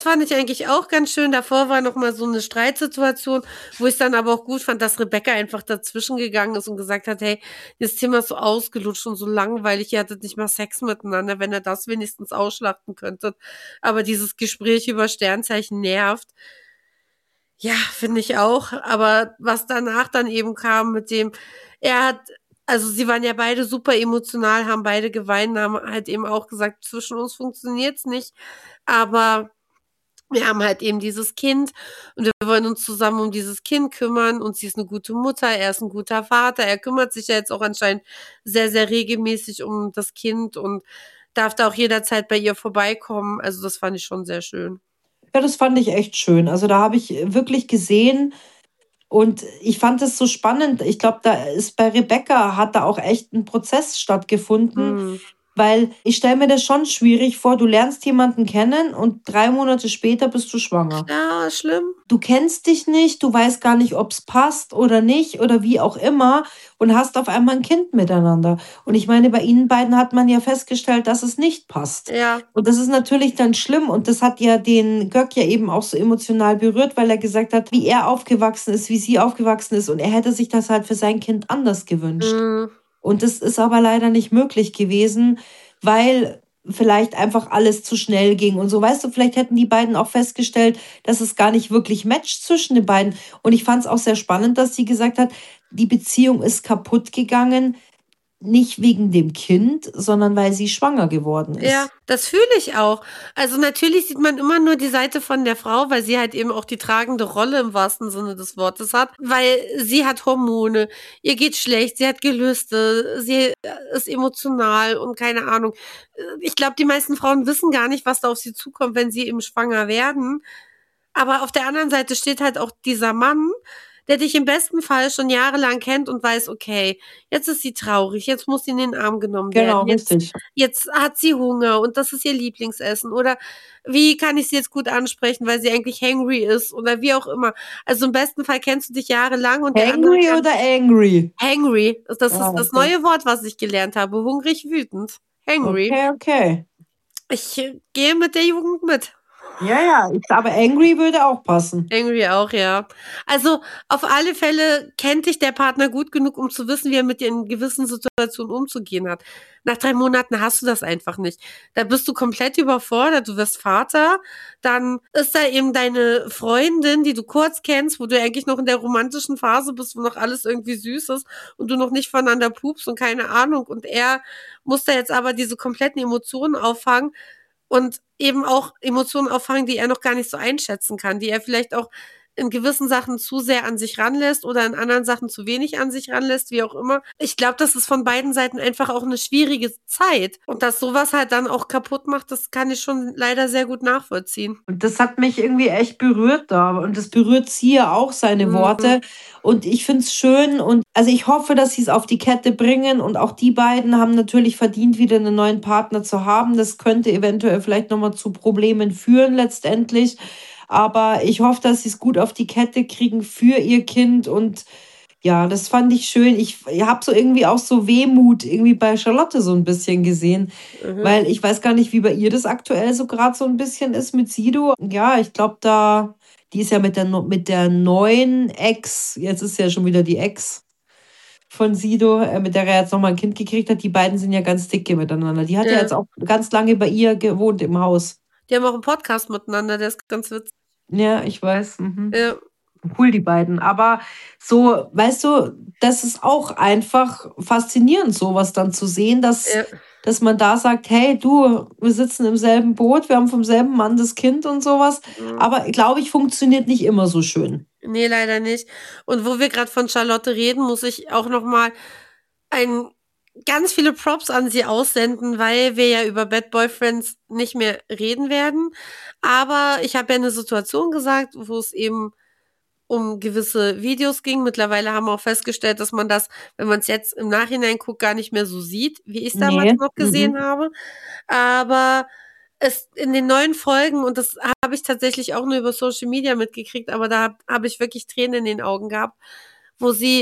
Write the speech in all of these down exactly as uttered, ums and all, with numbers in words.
fand ich eigentlich auch ganz schön. Davor war noch mal so eine Streitsituation, wo ich dann aber auch gut fand, dass Rebecca einfach dazwischen gegangen ist und gesagt hat, hey, das Thema ist so ausgelutscht und so langweilig, ihr hattet nicht mal Sex miteinander, wenn ihr das wenigstens ausschlachten könntet. Aber dieses Gespräch über Sternzeichen nervt. Ja, finde ich auch. Aber was danach dann eben kam mit dem, er hat, also sie waren ja beide super emotional, haben beide geweint, haben halt eben auch gesagt, zwischen uns funktioniert's nicht. Aber wir haben halt eben dieses Kind und wir wollen uns zusammen um dieses Kind kümmern und sie ist eine gute Mutter, er ist ein guter Vater, er kümmert sich ja jetzt auch anscheinend sehr, sehr regelmäßig um das Kind und darf da auch jederzeit bei ihr vorbeikommen. Also das fand ich schon sehr schön. Ja, das fand ich echt schön. Also da habe ich wirklich gesehen und ich fand es so spannend. Ich glaube, da ist bei Rebecca hat da auch echt ein Prozess stattgefunden, Hm. weil ich stelle mir das schon schwierig vor. Du lernst jemanden kennen und drei Monate später bist du schwanger. Ja, schlimm. Du kennst dich nicht, du weißt gar nicht, ob es passt oder nicht oder wie auch immer und hast auf einmal ein Kind miteinander. Und ich meine, bei Ihnen beiden hat man ja festgestellt, dass es nicht passt. Ja. Und das ist natürlich dann schlimm und das hat ja den Göck ja eben auch so emotional berührt, weil er gesagt hat, wie er aufgewachsen ist, wie sie aufgewachsen ist und er hätte sich das halt für sein Kind anders gewünscht. Hm. Und das ist aber leider nicht möglich gewesen, weil vielleicht einfach alles zu schnell ging und so. Weißt du, vielleicht hätten die beiden auch festgestellt, dass es gar nicht wirklich matcht zwischen den beiden. Und ich fand es auch sehr spannend, dass sie gesagt hat, die Beziehung ist kaputt gegangen, nicht wegen dem Kind, sondern weil sie schwanger geworden ist. Ja, das fühle ich auch. Also natürlich sieht man immer nur die Seite von der Frau, weil sie halt eben auch die tragende Rolle im wahrsten Sinne des Wortes hat, weil sie hat Hormone, ihr geht schlecht, sie hat Gelüste, sie ist emotional und keine Ahnung. Ich glaube, die meisten Frauen wissen gar nicht, was da auf sie zukommt, wenn sie eben schwanger werden. Aber auf der anderen Seite steht halt auch dieser Mann, der dich im besten Fall schon jahrelang kennt und weiß, okay, jetzt ist sie traurig, jetzt muss sie in den Arm genommen Genau, werden, jetzt, richtig. jetzt hat sie Hunger und das ist ihr Lieblingsessen oder wie kann ich sie jetzt gut ansprechen, weil sie eigentlich hangry ist oder wie auch immer. Also im besten Fall kennst du dich jahrelang und der andere Hangry kann oder angry? hangry, das Ah, ist das okay. neue Wort, was ich gelernt habe, hungrig, wütend. Hangry. Okay, okay. Ich äh, gehe mit der Jugend mit. Ja, ja, ich- aber angry würde auch passen. Irgendwie auch, ja. Also auf alle Fälle kennt dich der Partner gut genug, um zu wissen, wie er mit dir in gewissen Situationen umzugehen hat. Nach drei Monaten hast du das einfach nicht. Da bist du komplett überfordert, du wirst Vater, dann ist da eben deine Freundin, die du kurz kennst, wo du eigentlich noch in der romantischen Phase bist, wo noch alles irgendwie süß ist und du noch nicht voneinander pupst und keine Ahnung. Und er muss da jetzt aber diese kompletten Emotionen auffangen und eben auch Emotionen auffangen, die er noch gar nicht so einschätzen kann, die er vielleicht auch in gewissen Sachen zu sehr an sich ranlässt oder in anderen Sachen zu wenig an sich ranlässt, wie auch immer. Ich glaube, das ist von beiden Seiten einfach auch eine schwierige Zeit. Und dass sowas halt dann auch kaputt macht, das kann ich schon leider sehr gut nachvollziehen. Und das hat mich irgendwie echt berührt da. Und das berührt sie ja auch, seine Mhm. Worte. Und ich finde es schön. Und also ich hoffe, dass sie es auf die Kette bringen. Und auch die beiden haben natürlich verdient, wieder einen neuen Partner zu haben. Das könnte eventuell vielleicht nochmal zu Problemen führen letztendlich. Aber ich hoffe, dass sie es gut auf die Kette kriegen für ihr Kind. Und ja, das fand ich schön. Ich habe so irgendwie auch so Wehmut irgendwie bei Charlotte so ein bisschen gesehen, Mhm. weil ich weiß gar nicht, wie bei ihr das aktuell so gerade so ein bisschen ist mit Sido. Ja, ich glaube, da, die ist ja mit der, no- mit der neuen Ex, jetzt ist ja schon wieder die Ex von Sido, äh, mit der er jetzt nochmal ein Kind gekriegt hat. Die beiden sind ja ganz dicke miteinander. Die hat ja Ja. jetzt auch ganz lange bei ihr gewohnt im Haus. Die haben auch einen Podcast miteinander, der ist ganz witzig. Ja, ich weiß. Mhm. Ja. Cool, die beiden. Aber so, weißt du, das ist auch einfach faszinierend, sowas dann zu sehen, dass, Ja. dass man da sagt, hey, du, wir sitzen im selben Boot, wir haben vom selben Mann das Kind und sowas. Mhm. Aber glaube ich, funktioniert nicht immer so schön. Nee, leider nicht. Und wo wir gerade von Charlotte reden, muss ich auch noch mal ein ganz viele Props an sie aussenden, weil wir ja über Bad Boyfriends nicht mehr reden werden. Aber ich habe ja eine Situation gesagt, wo es eben um gewisse Videos ging. Mittlerweile haben wir auch festgestellt, dass man das, wenn man es jetzt im Nachhinein guckt, gar nicht mehr so sieht, wie ich es damals Nee. noch gesehen Mhm. habe. Aber es in den neuen Folgen, und das habe ich tatsächlich auch nur über Social Media mitgekriegt, aber da habe hab ich wirklich Tränen in den Augen gehabt, wo sie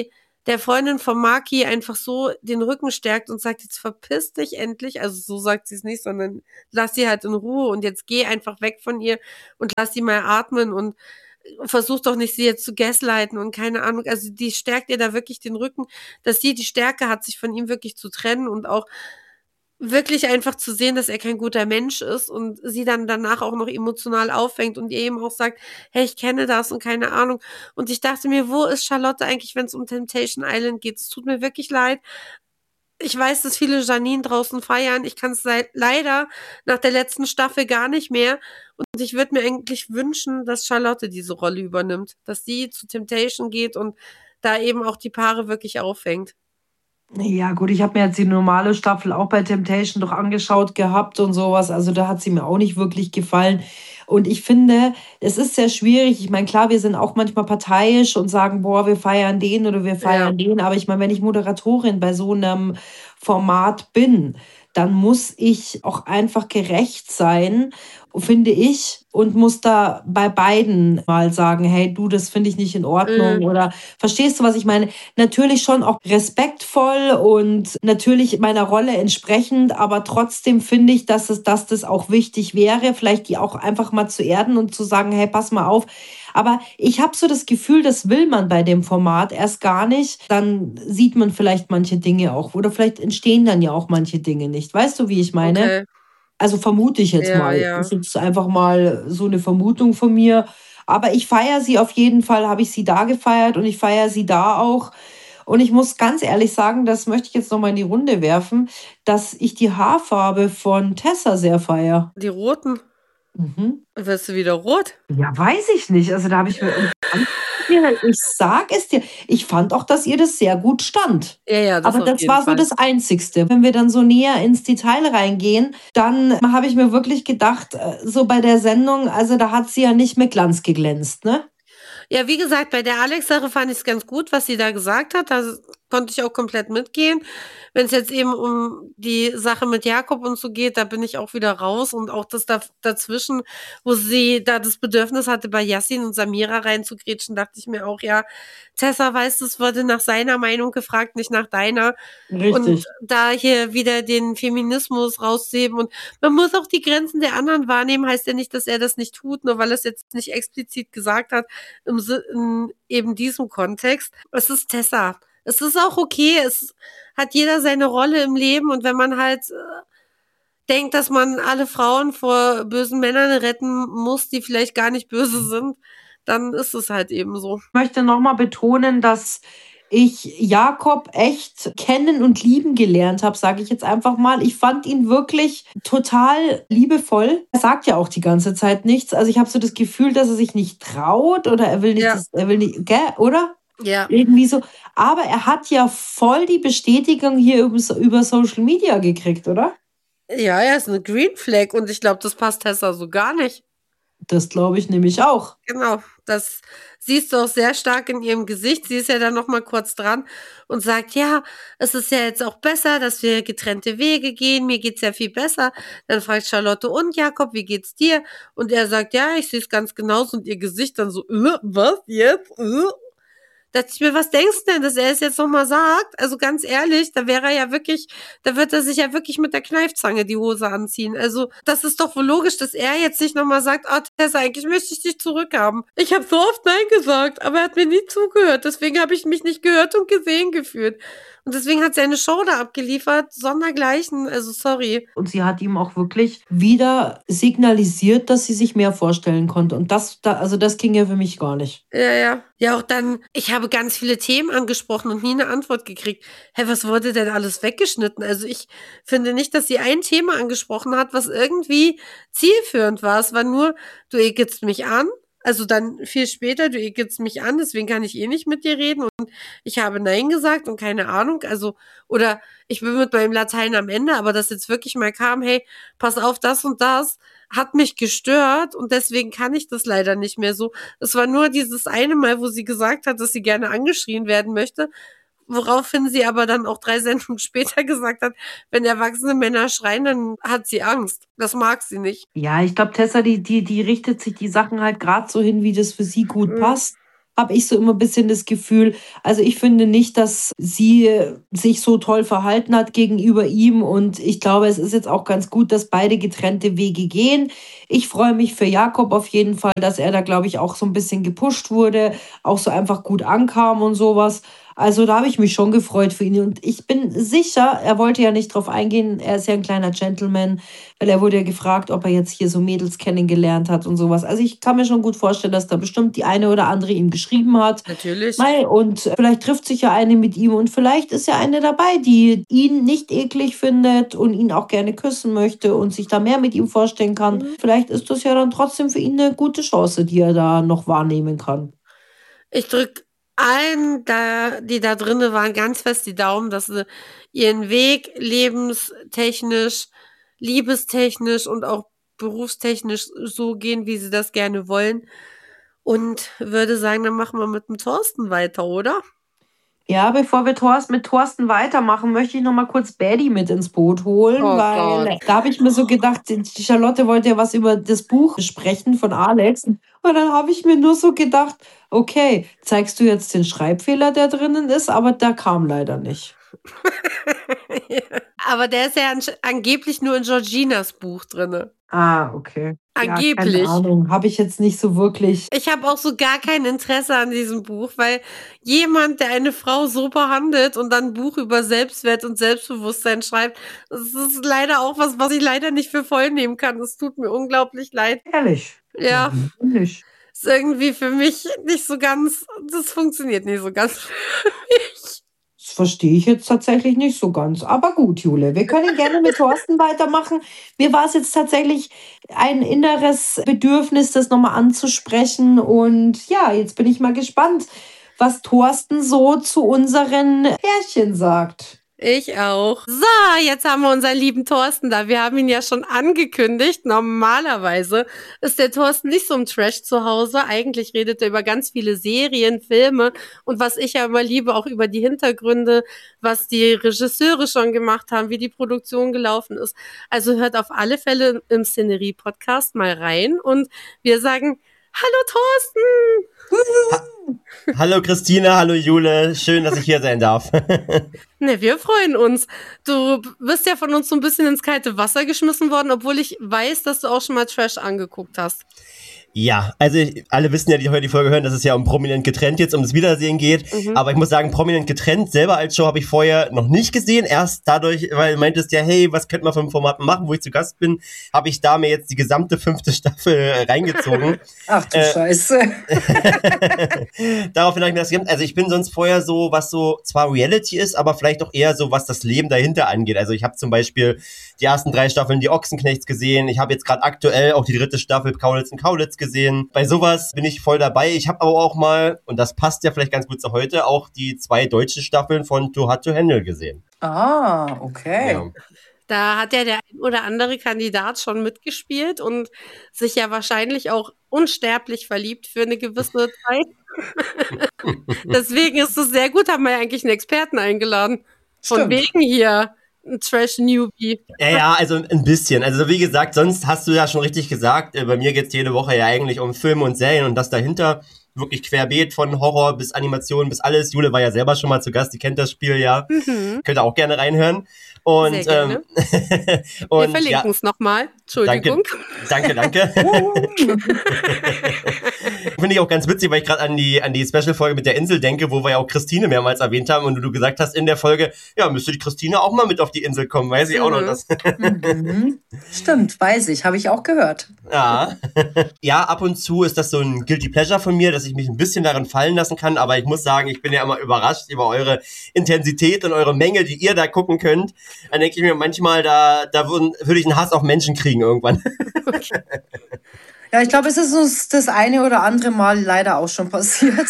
der Freundin von Maki einfach so den Rücken stärkt und sagt, jetzt verpiss dich endlich. Also so sagt sie es nicht, sondern lass sie halt in Ruhe und jetzt geh einfach weg von ihr und lass sie mal atmen und versuch doch nicht, sie jetzt zu gaslighten und keine Ahnung. Also die stärkt ihr da wirklich den Rücken, dass sie die Stärke hat, sich von ihm wirklich zu trennen und auch wirklich einfach zu sehen, dass er kein guter Mensch ist und sie dann danach auch noch emotional auffängt und ihr eben auch sagt, hey, ich kenne das und keine Ahnung. Und ich dachte mir, wo ist Charlotte eigentlich, wenn es um Temptation Island geht? Es tut mir wirklich leid. Ich weiß, dass viele Janine draußen feiern. Ich kann es leider nach der letzten Staffel gar nicht mehr. Und ich würde mir eigentlich wünschen, dass Charlotte diese Rolle übernimmt. Dass sie zu Temptation geht und da eben auch die Paare wirklich auffängt. Ja, gut, ich habe mir jetzt die normale Staffel auch bei Temptation doch angeschaut gehabt und sowas. Also da hat sie mir auch nicht wirklich gefallen. Und ich finde, es ist sehr schwierig. Ich meine, klar, wir sind auch manchmal parteiisch und sagen, boah, wir feiern den oder wir feiern ja. den. Aber ich meine, wenn ich Moderatorin bei so einem Format bin, dann muss ich auch einfach gerecht sein, finde ich, und muss da bei beiden mal sagen, hey, du, das finde ich nicht in Ordnung. Mhm. Oder verstehst du, was ich meine? Natürlich schon auch respektvoll und natürlich meiner Rolle entsprechend, aber trotzdem finde ich, dass es, dass das auch wichtig wäre, vielleicht die auch einfach mal zu erden und zu sagen, hey, pass mal auf. Aber ich habe so das Gefühl, das will man bei dem Format erst gar nicht. Dann sieht man vielleicht manche Dinge auch oder vielleicht entstehen dann ja auch manche Dinge nicht. Weißt du, wie ich meine? Okay. Also vermute ich jetzt Ja, mal. ja. Das ist jetzt einfach mal so eine Vermutung von mir. Aber ich feiere sie auf jeden Fall, habe ich sie da gefeiert und ich feiere sie da auch. Und ich muss ganz ehrlich sagen, das möchte ich jetzt nochmal in die Runde werfen, dass ich die Haarfarbe von Tessa sehr feiere. Die roten? Mhm. Wirst du wieder rot? Ja, weiß ich nicht. Also da habe ich mir... Ich sag es dir, ich fand auch, dass ihr das sehr gut stand. Ja, ja, das Aber auf das jeden war so Fall. das Einzigste. Wenn wir dann so näher ins Detail reingehen, dann habe ich mir wirklich gedacht, äh, so bei der Sendung, also da hat sie ja nicht mit Glanz geglänzt, ne? Ja, wie gesagt, bei der Alex-Sache fand ich es ganz gut, was sie da gesagt hat. Da konnte ich auch komplett mitgehen. Wenn es jetzt eben um die Sache mit Jakob und so geht, da bin ich auch wieder raus. Und auch das da, dazwischen, wo sie da das Bedürfnis hatte, bei Yassin und Samira reinzugrätschen, dachte ich mir auch, ja, Tessa weiß, es wurde nach seiner Meinung gefragt, nicht nach deiner. Richtig. Und da hier wieder den Feminismus rauszuheben. Und man muss auch die Grenzen der anderen wahrnehmen, heißt ja nicht, dass er das nicht tut, nur weil er es jetzt nicht explizit gesagt hat, im, in eben diesem Kontext. Es ist Tessa. Es ist auch okay. Es hat jeder seine Rolle im Leben. Und wenn man halt äh, denkt, dass man alle Frauen vor bösen Männern retten muss, die vielleicht gar nicht böse sind, dann ist es halt eben so. Ich möchte nochmal betonen, dass ich Jakob echt kennen und lieben gelernt habe, sage ich jetzt einfach mal. Ich fand ihn wirklich total liebevoll. Er sagt ja auch die ganze Zeit nichts. Also ich habe so das Gefühl, dass er sich nicht traut oder er will nicht, Ja. das, er will nicht, gell, oder? Ja. Irgendwie so. Aber er hat ja voll die Bestätigung hier über, über Social Media gekriegt, oder? Ja, er ist eine Green Flag und ich glaube, das passt Tessa so gar nicht. Das glaube ich nämlich auch. Genau, das siehst du auch sehr stark in ihrem Gesicht. Sie ist ja dann noch mal kurz dran und sagt, ja, es ist ja jetzt auch besser, dass wir getrennte Wege gehen. Mir geht's ja viel besser. Dann fragt Charlotte, und Jakob, wie geht's dir? Und er sagt, ja, ich sehe es ganz genauso. Und ihr Gesicht dann so, äh, was jetzt? Äh? Da dachte ich mir, was denkst du denn, dass er es jetzt nochmal sagt? Also ganz ehrlich, da wäre er ja wirklich, da wird er sich ja wirklich mit der Kneifzange die Hose anziehen. Also das ist doch wohl logisch, dass er jetzt nicht nochmal sagt, oh Tessa, eigentlich möchte ich dich zurückhaben. Ich habe so oft Nein gesagt, aber er hat mir nie zugehört. Deswegen habe ich mich nicht gehört und gesehen gefühlt. Und deswegen hat sie eine Show da abgeliefert, sondergleichen, also sorry. Und sie hat ihm auch wirklich wieder signalisiert, dass sie sich mehr vorstellen konnte. Und das, da, also das ging ja für mich gar nicht. Ja, ja. Ja, auch dann, ich habe ganz viele Themen angesprochen und nie eine Antwort gekriegt. Hä, was wurde denn alles weggeschnitten? Also ich finde nicht, dass sie ein Thema angesprochen hat, was irgendwie zielführend war. Es war nur, du ekelst mich an. Also dann viel später, du ekelst mich an, deswegen kann ich eh nicht mit dir reden und ich habe Nein gesagt und keine Ahnung, also, oder ich bin mit meinem Latein am Ende, aber dass jetzt wirklich mal kam, hey, pass auf, das und das hat mich gestört und deswegen kann ich das leider nicht mehr so. Es war nur dieses eine Mal, wo sie gesagt hat, dass sie gerne angeschrien werden möchte, woraufhin sie aber dann auch drei Sendungen später gesagt hat, wenn erwachsene Männer schreien, dann hat sie Angst. Das mag sie nicht. Ja, ich glaube, Tessa, die, die, die richtet sich die Sachen halt gerade so hin, wie das für sie gut Mhm. passt. habe ich so immer ein bisschen das Gefühl. Also ich finde nicht, dass sie sich so toll verhalten hat gegenüber ihm und ich glaube, es ist jetzt auch ganz gut, dass beide getrennte Wege gehen. Ich freue mich für Jakob auf jeden Fall, dass er da, glaube ich, auch so ein bisschen gepusht wurde, auch so einfach gut ankam und sowas. Also da habe ich mich schon gefreut für ihn. Und ich bin sicher, er wollte ja nicht drauf eingehen, er ist ja ein kleiner Gentleman, weil er wurde ja gefragt, ob er jetzt hier so Mädels kennengelernt hat und sowas. Also ich kann mir schon gut vorstellen, dass da bestimmt die eine oder andere ihm geschrieben hat. Natürlich. Mei, und vielleicht trifft sich ja eine mit ihm und vielleicht ist ja eine dabei, die ihn nicht eklig findet und ihn auch gerne küssen möchte und sich da mehr mit ihm vorstellen kann. Mhm. Vielleicht ist das ja dann trotzdem für ihn eine gute Chance, die er da noch wahrnehmen kann. Ich drücke allen, da, die da drinnen waren, ganz fest die Daumen, dass sie ihren Weg lebenstechnisch, liebestechnisch und auch berufstechnisch so gehen, wie sie das gerne wollen. Und würde sagen, dann machen wir mit dem Thorsten weiter, oder? Ja, bevor wir Thorsten, mit Thorsten weitermachen, möchte ich noch mal kurz Baddy mit ins Boot holen, Oh weil Gott. da habe ich mir so gedacht, die Charlotte wollte ja was über das Buch sprechen von Alex. Und dann habe ich mir nur so gedacht, okay, zeigst du jetzt den Schreibfehler, der drinnen ist, aber der kam leider nicht. Aber der ist ja an, angeblich nur in Georginas Buch drin. Ah, okay. Angeblich. Ja, keine Ahnung, habe ich jetzt nicht so wirklich. Ich habe auch so gar kein Interesse an diesem Buch, weil jemand, der eine Frau so behandelt und dann ein Buch über Selbstwert und Selbstbewusstsein schreibt, das ist leider auch was, was ich leider nicht für voll nehmen kann. Es tut mir unglaublich leid. Ehrlich? Ja. Nicht. Ist irgendwie für mich nicht so ganz, das funktioniert nicht so ganz für mich. Das verstehe ich jetzt tatsächlich nicht so ganz. Aber gut, Jule, wir können gerne mit Thorsten weitermachen. Mir war es jetzt tatsächlich ein inneres Bedürfnis, das nochmal anzusprechen. Und ja, jetzt bin ich mal gespannt, was Thorsten so zu unseren Pärchen sagt. Ich auch. So, jetzt haben wir unseren lieben Thorsten da. Wir haben ihn ja schon angekündigt. Normalerweise ist der Thorsten nicht so im Trash zu Hause. Eigentlich redet er über ganz viele Serien, Filme und was ich ja immer liebe, auch über die Hintergründe, was die Regisseure schon gemacht haben, wie die Produktion gelaufen ist. Also hört auf alle Fälle im Szenerie-Podcast mal rein und wir sagen, hallo Thorsten! Ha hallo Christina, hallo Jule, schön, dass ich hier sein darf. Ne, wir freuen uns. Du bist ja von uns so ein bisschen ins kalte Wasser geschmissen worden, obwohl ich weiß, dass du auch schon mal Trash angeguckt hast. Ja, also alle wissen ja, die heute die Folge hören, dass es ja um Prominent getrennt jetzt um das Wiedersehen geht. Mhm. Aber ich muss sagen, Prominent getrennt selber als Show habe ich vorher noch nicht gesehen. Erst dadurch, weil du meintest ja, hey, was könnte man für ein Format machen, wo ich zu Gast bin, habe ich da mir jetzt die gesamte fünfte Staffel reingezogen. Ach du äh, Scheiße. Daraufhin habe ich mir das gemacht. Also ich bin sonst vorher so, was so zwar Reality ist, aber vielleicht auch eher so, was das Leben dahinter angeht. Also ich habe zum Beispiel die ersten drei Staffeln die Ochsenknechts gesehen. Ich habe jetzt gerade aktuell auch die dritte Staffel Kaulitz und Kaulitz gesehen. gesehen. Bei sowas bin ich voll dabei. Ich habe aber auch mal, und das passt ja vielleicht ganz gut zu heute, auch die zwei deutschen Staffeln von Too Hot to Handle gesehen. Ah, okay. Ja. Da hat ja der ein oder andere Kandidat schon mitgespielt und sich ja wahrscheinlich auch unsterblich verliebt für eine gewisse Zeit. Deswegen ist es sehr gut, haben wir ja eigentlich einen Experten eingeladen. Von Stimmt. wegen hier. Ein Trash-Newbie. Ja, ja, also ein bisschen. Also wie gesagt, sonst hast du ja schon richtig gesagt, äh, bei mir geht's jede Woche ja eigentlich um Filme und Serien und das dahinter wirklich querbeet von Horror bis Animation bis alles. Jule war ja selber schon mal zu Gast, die kennt das Spiel ja. Mhm. Könnt ihr auch gerne reinhören. Und, Sehr gerne. Ähm, und wir verlinken es ja, nochmal. Entschuldigung. Danke, danke. danke. Finde ich auch ganz witzig, weil ich gerade an die, an die Special-Folge mit der Insel denke, wo wir ja auch Christine mehrmals erwähnt haben und du gesagt hast in der Folge, ja, müsste die Christine auch mal mit auf die Insel kommen, weiß ich mhm. auch noch das. Mhm. Stimmt, weiß ich, habe ich auch gehört. Ja. Ja, ab und zu ist das so ein Guilty Pleasure von mir, dass ich mich ein bisschen darin fallen lassen kann, aber ich muss sagen, ich bin ja immer überrascht über eure Intensität und eure Menge, die ihr da gucken könnt. Dann denke ich mir manchmal, da, da würde würd ich einen Hass auf Menschen kriegen irgendwann. Okay. Ja, ich glaube, es ist uns das eine oder andere Mal leider auch schon passiert.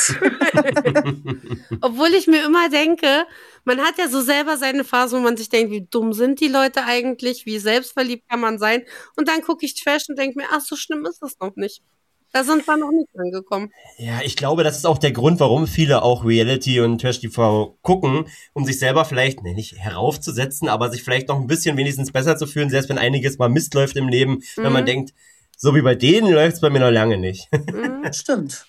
Obwohl ich mir immer denke, man hat ja so selber seine Phase, wo man sich denkt, wie dumm sind die Leute eigentlich, wie selbstverliebt kann man sein. Und dann gucke ich Trash und denke mir, ach, so schlimm ist das noch nicht. Da sind wir noch nicht angekommen. Ja, ich glaube, das ist auch der Grund, warum viele auch Reality und Trash-T V gucken, um sich selber vielleicht, ne, nicht heraufzusetzen, aber sich vielleicht noch ein bisschen wenigstens besser zu fühlen, selbst wenn einiges mal Mist läuft im Leben, mhm. wenn man denkt, so wie bei denen läuft es bei mir noch lange nicht. Mhm. Stimmt.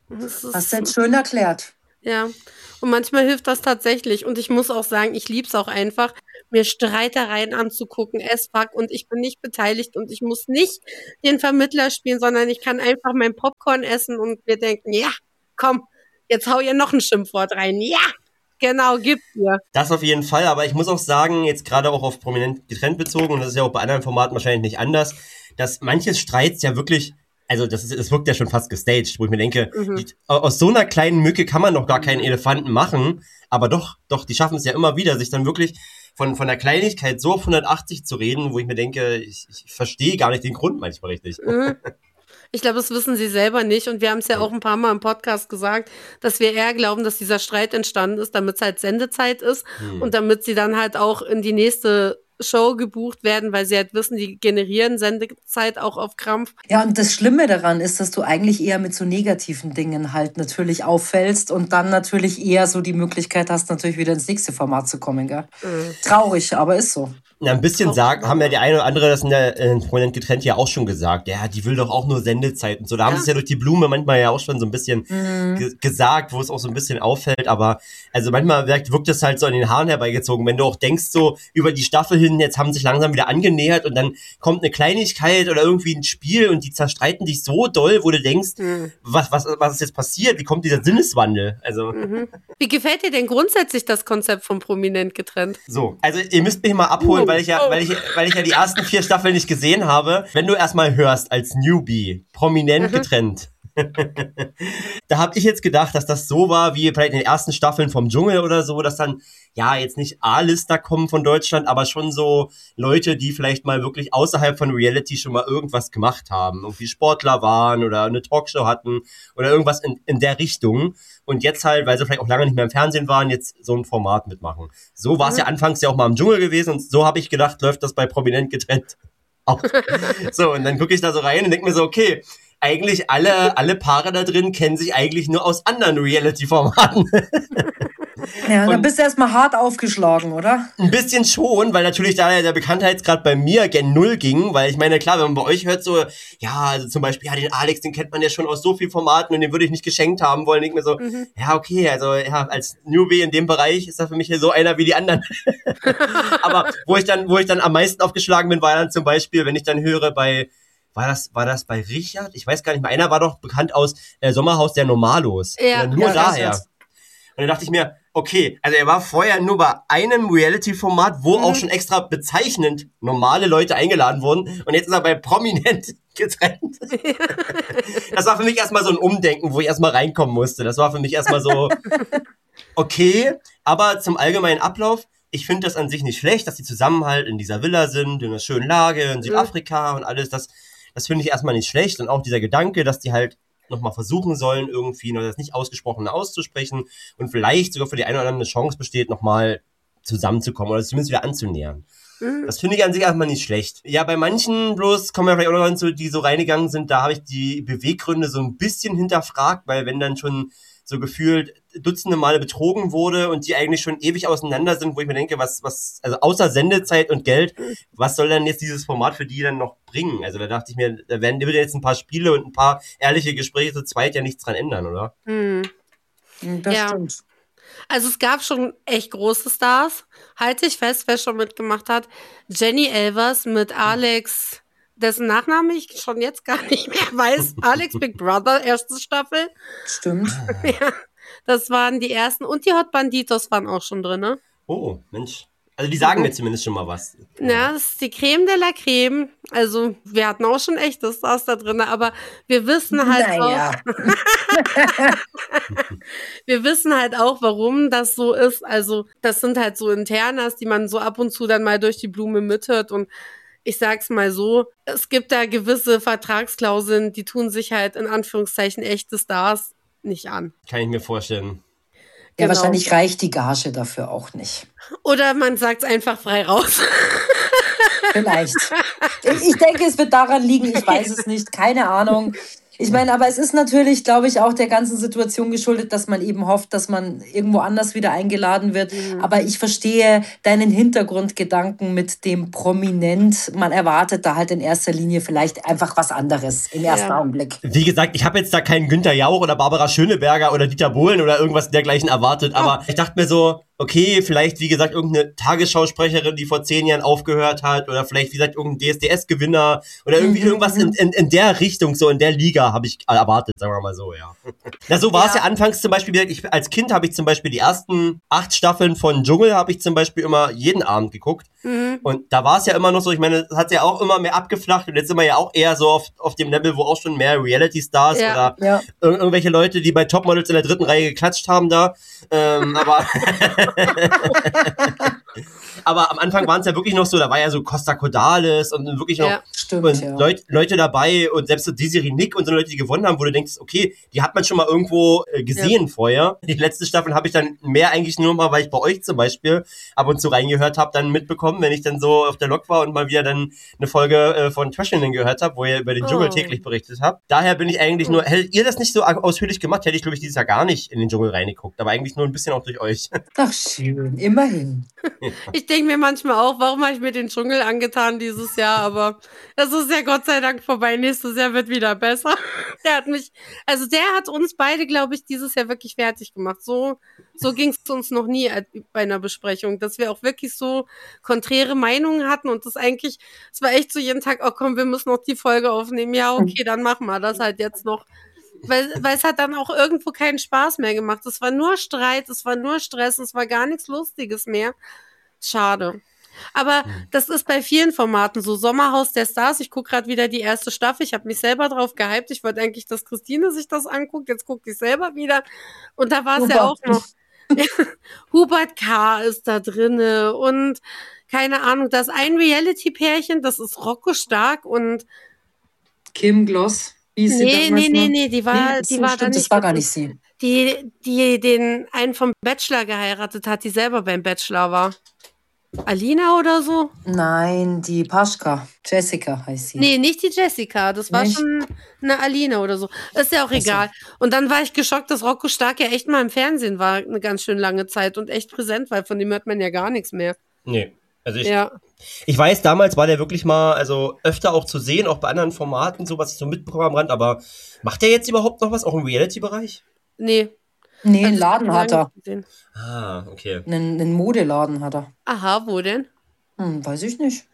Das ist, Hast du jetzt schön erklärt. ja. Und manchmal hilft das tatsächlich. Und ich muss auch sagen, ich liebe es auch einfach, mir Streitereien anzugucken, as fuck, und ich bin nicht beteiligt und ich muss nicht den Vermittler spielen, sondern ich kann einfach mein Popcorn essen und mir denken, ja, komm, jetzt hau ihr noch ein Schimpfwort rein. Ja, genau, gib dir. Das auf jeden Fall, aber ich muss auch sagen, jetzt gerade auch auf prominent getrennt bezogen, und das ist ja auch bei anderen Formaten wahrscheinlich nicht anders, dass manches Streits ja wirklich, also das, ist, das wirkt ja schon fast gestaged, wo ich mir denke, Mhm. die, aus so einer kleinen Mücke kann man doch gar keinen Elefanten machen, aber doch, doch, die schaffen es ja immer wieder, sich dann wirklich von, von der Kleinigkeit so auf hundertachtzig zu reden, wo ich mir denke, ich, ich verstehe gar nicht den Grund manchmal richtig. Mhm. Ich glaube, das wissen sie selber nicht. Und wir haben es ja auch ein paar Mal im Podcast gesagt, dass wir eher glauben, dass dieser Streit entstanden ist, damit es halt Sendezeit ist Hm. und damit sie dann halt auch in die nächste Show gebucht werden, weil sie halt wissen, die generieren Sendezeit auch auf Krampf. Ja, und das Schlimme daran ist, dass du eigentlich eher mit so negativen Dingen halt natürlich auffällst und dann natürlich eher so die Möglichkeit hast, natürlich wieder ins nächste Format zu kommen, gell? Mhm. Traurig, aber ist so. Ja, ein bisschen Auch- sagen, haben ja die eine oder andere, das in der äh, prominent getrennt ja auch schon gesagt, ja, die will doch auch nur Sendezeit und so. Da haben Ja. sie es ja durch die Blume manchmal ja auch schon so ein bisschen Mhm. ge gesagt, wo es auch so ein bisschen auffällt, aber also manchmal wirkt, wirkt es halt so an den Haaren herbeigezogen, wenn du auch denkst, so über die Staffel hin, jetzt haben sie sich langsam wieder angenähert und dann kommt eine Kleinigkeit oder irgendwie ein Spiel und die zerstreiten dich so doll, wo du denkst, Mhm. was, was, was ist jetzt passiert? Wie kommt dieser Sinneswandel? Also, Mhm. Wie gefällt dir denn grundsätzlich das Konzept von Prominent getrennt? so. Also, ihr müsst mich mal abholen, Oh, weil ich ja, oh. weil ich, weil ich ja die ersten vier Staffeln nicht gesehen habe. Wenn du erstmal hörst als Newbie, prominent Mhm. getrennt. Da habe ich jetzt gedacht, dass das so war, wie vielleicht in den ersten Staffeln vom Dschungel oder so, dass dann, ja, jetzt nicht A-Lister kommen von Deutschland, aber schon so Leute, die vielleicht mal wirklich außerhalb von Reality schon mal irgendwas gemacht haben. Irgendwie Sportler waren oder eine Talkshow hatten oder irgendwas in, in der Richtung. Und jetzt halt, weil sie vielleicht auch lange nicht mehr im Fernsehen waren, jetzt so ein Format mitmachen. So war es Mhm. ja anfangs ja auch mal im Dschungel gewesen und so habe ich gedacht, läuft das bei prominent getrennt auch. So, und dann gucke ich da so rein und denke mir so, okay, eigentlich alle, alle Paare da drin kennen sich eigentlich nur aus anderen Reality-Formaten. Ja, dann Und- bist du erstmal hart aufgeschlagen, oder? Ein bisschen schon, weil natürlich da der Bekanntheitsgrad bei mir gen Null ging, weil ich meine, klar, wenn man bei euch hört so, ja, also zum Beispiel, ja, den Alex, den kennt man ja schon aus so vielen Formaten und den würde ich nicht geschenkt haben wollen, denke mir so, Mhm. ja, okay, also ja, als Newbie in dem Bereich ist er für mich hier so einer wie die anderen. Aber wo ich dann, wo ich dann am meisten aufgeschlagen bin, war dann zum Beispiel, wenn ich dann höre bei, war das, war das bei Richard? Ich weiß gar nicht mehr, einer war doch bekannt aus äh, Sommerhaus der Normalos. Ja, Oder nur ja, daher. das ist- Und dann dachte ich mir, okay, also er war vorher nur bei einem Reality-Format, wo Mhm. auch schon extra bezeichnend normale Leute eingeladen wurden. Und jetzt ist er bei Prominent getrennt. Das war für mich erstmal so ein Umdenken, wo ich erstmal reinkommen musste. Das war für mich erstmal so, okay, aber zum allgemeinen Ablauf, ich finde das an sich nicht schlecht, dass die zusammen halt in dieser Villa sind, in einer schönen Lage, in Südafrika und alles. Das, das finde ich erstmal nicht schlecht. Und auch dieser Gedanke, dass die halt nochmal versuchen sollen, irgendwie noch das nicht Ausgesprochene auszusprechen und vielleicht sogar für die eine oder andere eine Chance besteht, nochmal zusammenzukommen oder zumindest wieder anzunähern. Mhm. Das finde ich an sich erstmal nicht schlecht. Ja, bei manchen bloß, kommen wir vielleicht auch noch hinzu, die so reingegangen sind, da habe ich die Beweggründe so ein bisschen hinterfragt, weil wenn dann schon so gefühlt dutzende Male betrogen wurde und die eigentlich schon ewig auseinander sind, wo ich mir denke, was, was, also außer Sendezeit und Geld, was soll denn jetzt dieses Format für die dann noch bringen? Also da dachte ich mir, da werden da wird jetzt ein paar Spiele und ein paar ehrliche Gespräche zu zweit ja nichts dran ändern, oder? Mhm. Das Ja. stimmt. Also es gab schon echt große Stars. Halte ich fest, wer schon mitgemacht hat. Jenny Elvers mit Alex, dessen Nachname ich schon jetzt gar nicht mehr weiß. Alex Big Brother, erste Staffel. Stimmt. Ja, das waren die ersten. Und die Hot Banditos waren auch schon drin, ne? Oh, Mensch. Also die sagen mir zumindest schon mal was. Ja, das ist die Creme de la Creme. Also wir hatten auch schon echte Stars da drin, aber wir wissen halt auch, Naja. wir wissen halt auch, warum das so ist. Also das sind halt so Internas, die man so ab und zu dann mal durch die Blume mithört. Und ich sag's mal so, es gibt da gewisse Vertragsklauseln, die tun sich halt in Anführungszeichen echte Stars nicht an. Kann ich mir vorstellen. Ja, Genau. wahrscheinlich reicht die Gage dafür auch nicht. Oder man sagt's einfach frei raus. Vielleicht. Ich, ich denke, es wird daran liegen, ich weiß es nicht, keine Ahnung. Ich meine, aber es ist natürlich, glaube ich, auch der ganzen Situation geschuldet, dass man eben hofft, dass man irgendwo anders wieder eingeladen wird. Mhm. Aber ich verstehe deinen Hintergrundgedanken mit dem Prominent. Man erwartet da halt in erster Linie vielleicht einfach was anderes im ersten ja. Augenblick. Wie gesagt, ich habe jetzt da keinen Günther Jauch oder Barbara Schöneberger oder Dieter Bohlen oder irgendwas dergleichen erwartet. Aber oh. ich dachte mir so, okay, vielleicht, wie gesagt, irgendeine Tagesschausprecherin, die vor zehn Jahren aufgehört hat oder vielleicht, wie gesagt, irgendein D S D S-Gewinner oder irgendwie mhm. irgendwas in, in, in der Richtung, so in der Liga habe ich erwartet, sagen wir mal so, ja. Na, so war es ja. ja anfangs zum Beispiel, ich, als Kind habe ich zum Beispiel die ersten acht Staffeln von Dschungel habe ich zum Beispiel immer jeden Abend geguckt. Mhm. Und da war es ja immer noch so, ich meine, es hat ja auch immer mehr abgeflacht und jetzt sind wir ja auch eher so auf, auf dem Level, wo auch schon mehr Reality-Stars ja. oder ja. Ir- irgendwelche Leute, die bei Topmodels in der dritten Reihe geklatscht haben da. Ähm, aber aber am Anfang waren es ja wirklich noch so, da war ja so Costa Cordalis und wirklich noch ja, stimmt, und ja. Leut, Leute dabei und selbst so Desiree Nick und so Leute, die gewonnen haben, wo du denkst, okay, die hat man schon mal irgendwo äh, gesehen ja. vorher. Die letzte Staffel habe ich dann mehr eigentlich nur mal, weil ich bei euch zum Beispiel ab und zu reingehört habe, dann mitbekommen, wenn ich dann so auf der Lok war und mal wieder dann eine Folge äh, von Trashing gehört habe, wo ihr über den Dschungel oh. täglich berichtet habt. Daher bin ich eigentlich nur, hättet ihr das nicht so ausführlich gemacht, hätte ich, glaube ich, dieses Jahr gar nicht in den Dschungel reingeguckt, aber eigentlich nur ein bisschen auch durch euch. Ach schön, immerhin. Ich denke mir manchmal auch, warum habe ich mir den Dschungel angetan dieses Jahr, aber das ist ja Gott sei Dank vorbei. Nächstes Jahr wird wieder besser. Der hat mich, also der hat uns beide, glaube ich, dieses Jahr wirklich fertig gemacht. So, so ging es uns noch nie bei einer Besprechung, dass wir auch wirklich so konträre Meinungen hatten und das eigentlich, es war echt so jeden Tag, oh komm, wir müssen noch die Folge aufnehmen. Ja, okay, dann machen wir das halt jetzt noch. Weil, weil es hat dann auch irgendwo keinen Spaß mehr gemacht. Es war nur Streit, es war nur Stress, es war gar nichts Lustiges mehr. Schade. Aber mhm. das ist bei vielen Formaten so. Sommerhaus der Stars, ich gucke gerade wieder die erste Staffel, ich habe mich selber drauf gehypt. Ich wollte eigentlich, dass Christine sich das anguckt, jetzt gucke ich selber wieder. Und da war es ja auch noch. Hubert K. ist da drinne und keine Ahnung, da ist ein Reality-Pärchen, das ist Rocco Stark und Kim Gloss. Nee, nee, nee, nee, die war, nee, die war stimmt, da nicht. Das war gar nicht sie. Die, die den einen vom Bachelor geheiratet hat, die selber beim Bachelor war. Alina oder so? Nein, die Paschka. Jessica heißt sie. Nee, nicht die Jessica. Das war nicht? Schon eine Alina oder so. Ist ja auch egal. So. Und dann war ich geschockt, dass Rocco Stark ja echt mal im Fernsehen war, eine ganz schön lange Zeit und echt präsent, weil von dem hört man ja gar nichts mehr. Nee. Also ich, ja. ich weiß, damals war der wirklich mal, also öfter auch zu sehen, auch bei anderen Formaten, so was ich so mitbekommen am Rand, aber macht der jetzt überhaupt noch was, auch im Reality-Bereich? Nee. Nee, einen Laden hat er. Gesehen. Ah, okay. Einen, einen Modeladen hat er. Aha, wo denn? Hm, weiß ich nicht.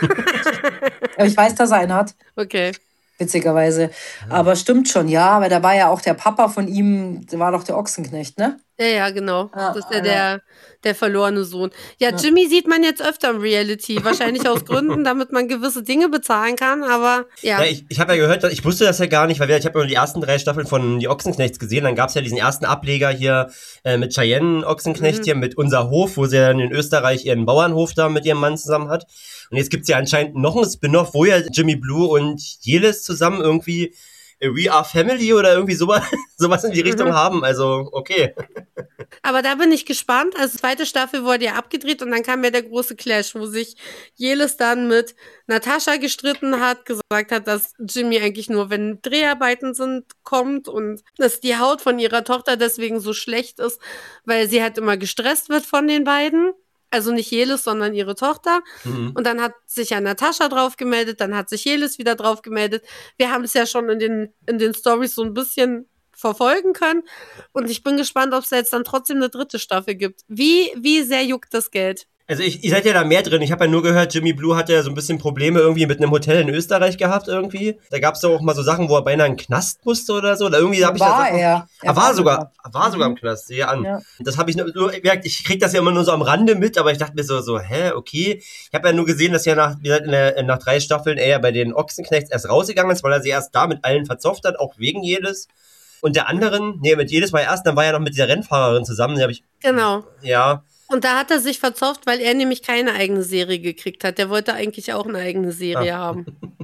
Aber ich weiß, dass er einen hat. Okay. Witzigerweise. Aber stimmt schon, ja, weil da war ja auch der Papa von ihm, der war doch der Ochsenknecht, ne? Ja, ja, genau. Ah, das ist ja, ja der, der verlorene Sohn. Ja, ja, Jimmy sieht man jetzt öfter im Reality. Wahrscheinlich aus Gründen, damit man gewisse Dinge bezahlen kann, aber ja. ja ich ich habe ja gehört, ich wusste das ja gar nicht, weil ich habe ja nur die ersten drei Staffeln von Die Ochsenknechts gesehen. Dann gab es ja diesen ersten Ableger hier äh, mit Cheyenne Ochsenknecht mhm. hier, mit Unser Hof, wo sie dann in Österreich ihren Bauernhof da mit ihrem Mann zusammen hat. Und jetzt gibt's ja anscheinend noch ein Spin-off, wo ja Jimmy Blue und Jelis zusammen irgendwie We Are Family oder irgendwie sowas, sowas in die Richtung mhm. haben. Also, okay. Aber da bin ich gespannt. Also, zweite Staffel wurde ja abgedreht und dann kam ja der große Clash, wo sich Jelis dann mit Natascha gestritten hat, gesagt hat, dass Jimmy eigentlich nur, wenn Dreharbeiten sind, kommt und dass die Haut von ihrer Tochter deswegen so schlecht ist, weil sie halt immer gestresst wird von den beiden. Also nicht Jelis, sondern ihre Tochter. Mhm. Und dann hat sich ja Natascha drauf gemeldet, dann hat sich Jelis wieder drauf gemeldet. Wir haben es ja schon in den, in den Storys so ein bisschen verfolgen können. Und ich bin gespannt, ob es jetzt dann trotzdem eine dritte Staffel gibt. Wie, wie sehr juckt das Geld? Also ich, ihr seid ja da mehr drin. Ich habe ja nur gehört, Jimmy Blue hatte ja so ein bisschen Probleme irgendwie mit einem Hotel in Österreich gehabt irgendwie. Da gab es doch auch mal so Sachen, wo er beinahe in den Knast musste oder so. Oder irgendwie habe ich war das. Er. Er war sogar, er war sogar im Knast. Sehe an. Ja. Das habe ich nur, nur gemerkt. Ich krieg das ja immer nur so am Rande mit, aber ich dachte mir so, so, hä, okay. Ich habe ja nur gesehen, dass ja nach, wie gesagt, in der, nach drei Staffeln er ja bei den Ochsenknechts erst rausgegangen ist, weil er sie erst da mit allen verzopft hat, auch wegen Jelis. Und der anderen, nee, mit Jelis war er erst, dann war er noch mit dieser Rennfahrerin zusammen. Die habe ich. Genau. Ja. Und da hat er sich verzopft, weil er nämlich keine eigene Serie gekriegt hat. Der wollte eigentlich auch eine eigene Serie ah. haben.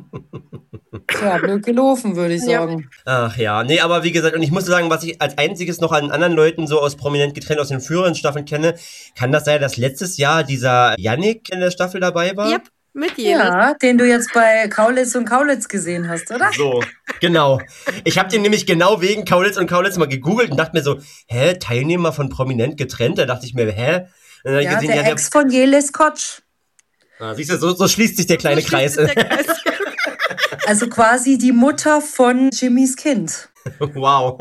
Ja, blöd gelaufen, würde ich sagen. Ja. Ach ja, nee, aber wie gesagt, und ich muss sagen, was ich als einziges noch an anderen Leuten so aus prominent getrennt aus den früheren Staffeln kenne, kann das sein, dass letztes Jahr dieser Yannick in der Staffel dabei war? Yep. Mit Jelis. Ja, den du jetzt bei Kaulitz und Kaulitz gesehen hast, oder? So, genau. Ich habe den nämlich genau wegen Kaulitz und Kaulitz mal gegoogelt und dachte mir so, hä, Teilnehmer von Prominent getrennt? Da dachte ich mir, hä? Und dann hab ich Ja, gesehen, der ja, Ex von Jelis Kotsch. Ah, siehst du, so, so schließt sich der kleine So Kreis. schließt sich der Kreis. Also quasi die Mutter von Jimmys Kind. Wow.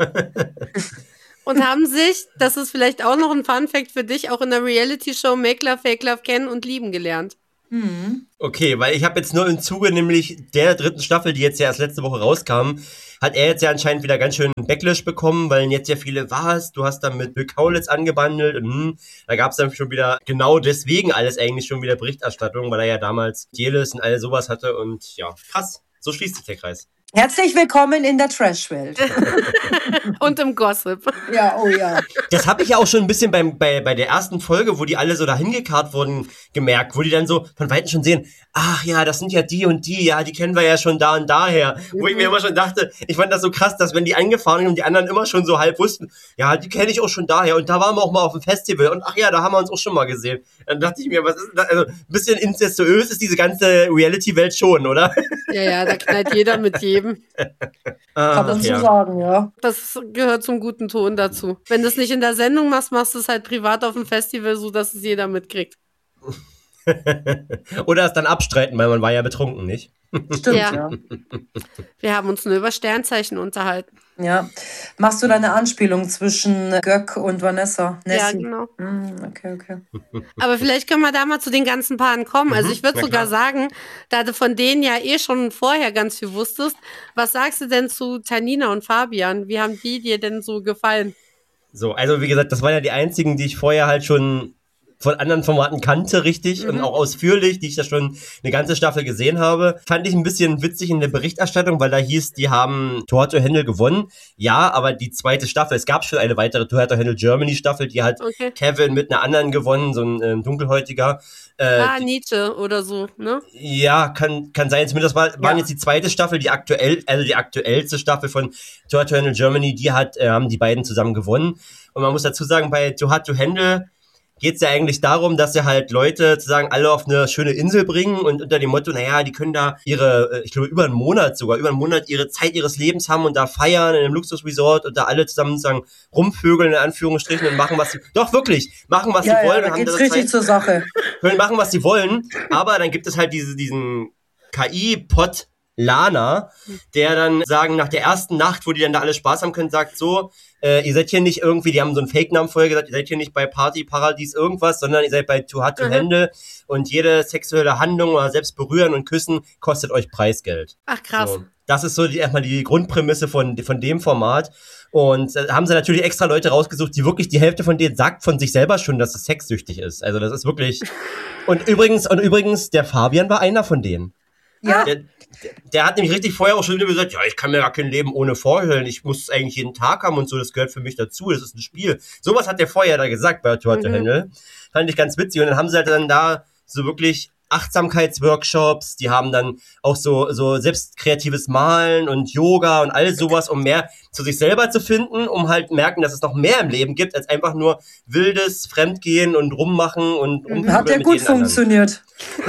Und haben sich, das ist vielleicht auch noch ein Fun-Fact für dich, auch in der Reality-Show Make Love, Fake Love kennen und lieben gelernt. Mhm. Okay, weil ich habe jetzt nur im Zuge nämlich der dritten Staffel, die jetzt ja erst letzte Woche rauskam, hat er jetzt ja anscheinend wieder ganz schön Backlash bekommen, weil jetzt ja viele, was, du hast da mit Bill Kaulitz angebandelt und hm, da gab es dann schon wieder genau deswegen alles eigentlich schon wieder Berichterstattung, weil er ja damals Jelis und all sowas hatte und ja, krass, so schließt sich der Kreis. Herzlich willkommen in der Trash-Welt. Und im Gossip. Ja, oh ja. Das habe ich ja auch schon ein bisschen beim, bei, bei der ersten Folge, wo die alle so dahin gekarrt wurden, gemerkt, wo die dann so von Weitem schon sehen, ach ja, das sind ja die und die, ja, die kennen wir ja schon da und daher. Mhm. Wo ich mir immer schon dachte, ich fand das so krass, dass wenn die eingefahren sind und die anderen immer schon so halb wussten, ja, die kenne ich auch schon daher und da waren wir auch mal auf dem Festival und ach ja, da haben wir uns auch schon mal gesehen. Dann dachte ich mir, was ist das? Also ein bisschen incestuös ist diese ganze Reality-Welt schon, oder? Ja, ja, da knallt jeder mit jedem. Kann man so ja. sagen, ja. Das gehört zum guten Ton dazu. Wenn du es nicht in der Sendung machst, machst du es halt privat auf dem Festival, so dass es jeder mitkriegt. Oder es dann abstreiten, weil man war ja betrunken, nicht? Stimmt, Ja. ja. Wir haben uns nur über Sternzeichen unterhalten. Ja. Machst du da eine Anspielung zwischen Göck und Vanessa? Ja, Nessie? genau. Mm, okay, okay. Aber vielleicht können wir da mal zu den ganzen Paaren kommen. Also ich würde na sogar klar. sagen, da du von denen ja eh schon vorher ganz viel wusstest, was sagst du denn zu Tanina und Fabian? Wie haben die dir denn so gefallen? So, also wie gesagt, das waren ja die einzigen, die ich vorher halt schon von anderen Formaten kannte, richtig, Mhm. und auch ausführlich, die ich da schon eine ganze Staffel gesehen habe. Fand ich ein bisschen witzig in der Berichterstattung, weil da hieß, die haben Too Hot to Handle gewonnen. Ja, aber die zweite Staffel, es gab schon eine weitere Too Hot to Handle Germany Staffel, die hat Okay. Kevin mit einer anderen gewonnen, so ein ähm, Dunkelhäutiger. Äh, Ah, die, Nietzsche oder so, ne? ja, kann, kann sein. Zumindest war, waren Ja. jetzt die zweite Staffel, die aktuell, also die aktuellste Staffel von Too Hot to Handle Germany, die hat, äh, haben die beiden zusammen gewonnen. Und man muss dazu sagen, bei Too Hot to Handle geht es ja eigentlich darum, dass sie halt Leute sozusagen alle auf eine schöne Insel bringen und unter dem Motto, naja, die können da ihre, äh, ich glaube über einen Monat sogar, über einen Monat ihre Zeit ihres Lebens haben und da feiern in einem Luxusresort und da alle zusammen sozusagen rumvögeln in Anführungsstrichen und machen, was sie, doch wirklich, machen, was Ja, sie wollen. ja, und da haben geht's da richtig Zeit, zur Sache. können machen, was sie wollen, aber dann gibt es halt diese, diesen K I-Pod Lana, der dann sagen, nach der ersten Nacht, wo die dann da alle Spaß haben können, sagt so, äh, ihr seid hier nicht irgendwie, die haben so einen Fake-Namen vorher gesagt, ihr seid hier nicht bei Party, Paradies, irgendwas, sondern ihr seid bei Too Hot to Mhm. Handle und jede sexuelle Handlung oder selbst berühren und küssen kostet euch Preisgeld. Ach, krass. So, das ist so die, erstmal die Grundprämisse von, von dem Format. Und äh, haben sie natürlich extra Leute rausgesucht, die wirklich, die Hälfte von denen sagt von sich selber schon, dass es sexsüchtig ist. Also das ist wirklich. Und übrigens, und übrigens, der Fabian war einer von denen. Ja. Der, der, der hat nämlich richtig vorher auch schon wieder gesagt, ja, ich kann mir gar kein Leben ohne vorhören, ich muss es eigentlich jeden Tag haben und so, das gehört für mich dazu, das ist ein Spiel. Sowas hat der vorher da gesagt bei Too Hot to Mhm. Handle. Fand ich ganz witzig. Und dann haben sie halt dann da so wirklich Achtsamkeitsworkshops, die haben dann auch so, so selbst kreatives Malen und Yoga und alles sowas, um mehr zu sich selber zu finden, um halt merken, dass es noch mehr im Leben gibt, als einfach nur wildes Fremdgehen und Rummachen und Rumvögeln Hat ja mit gut jeden anderen. funktioniert.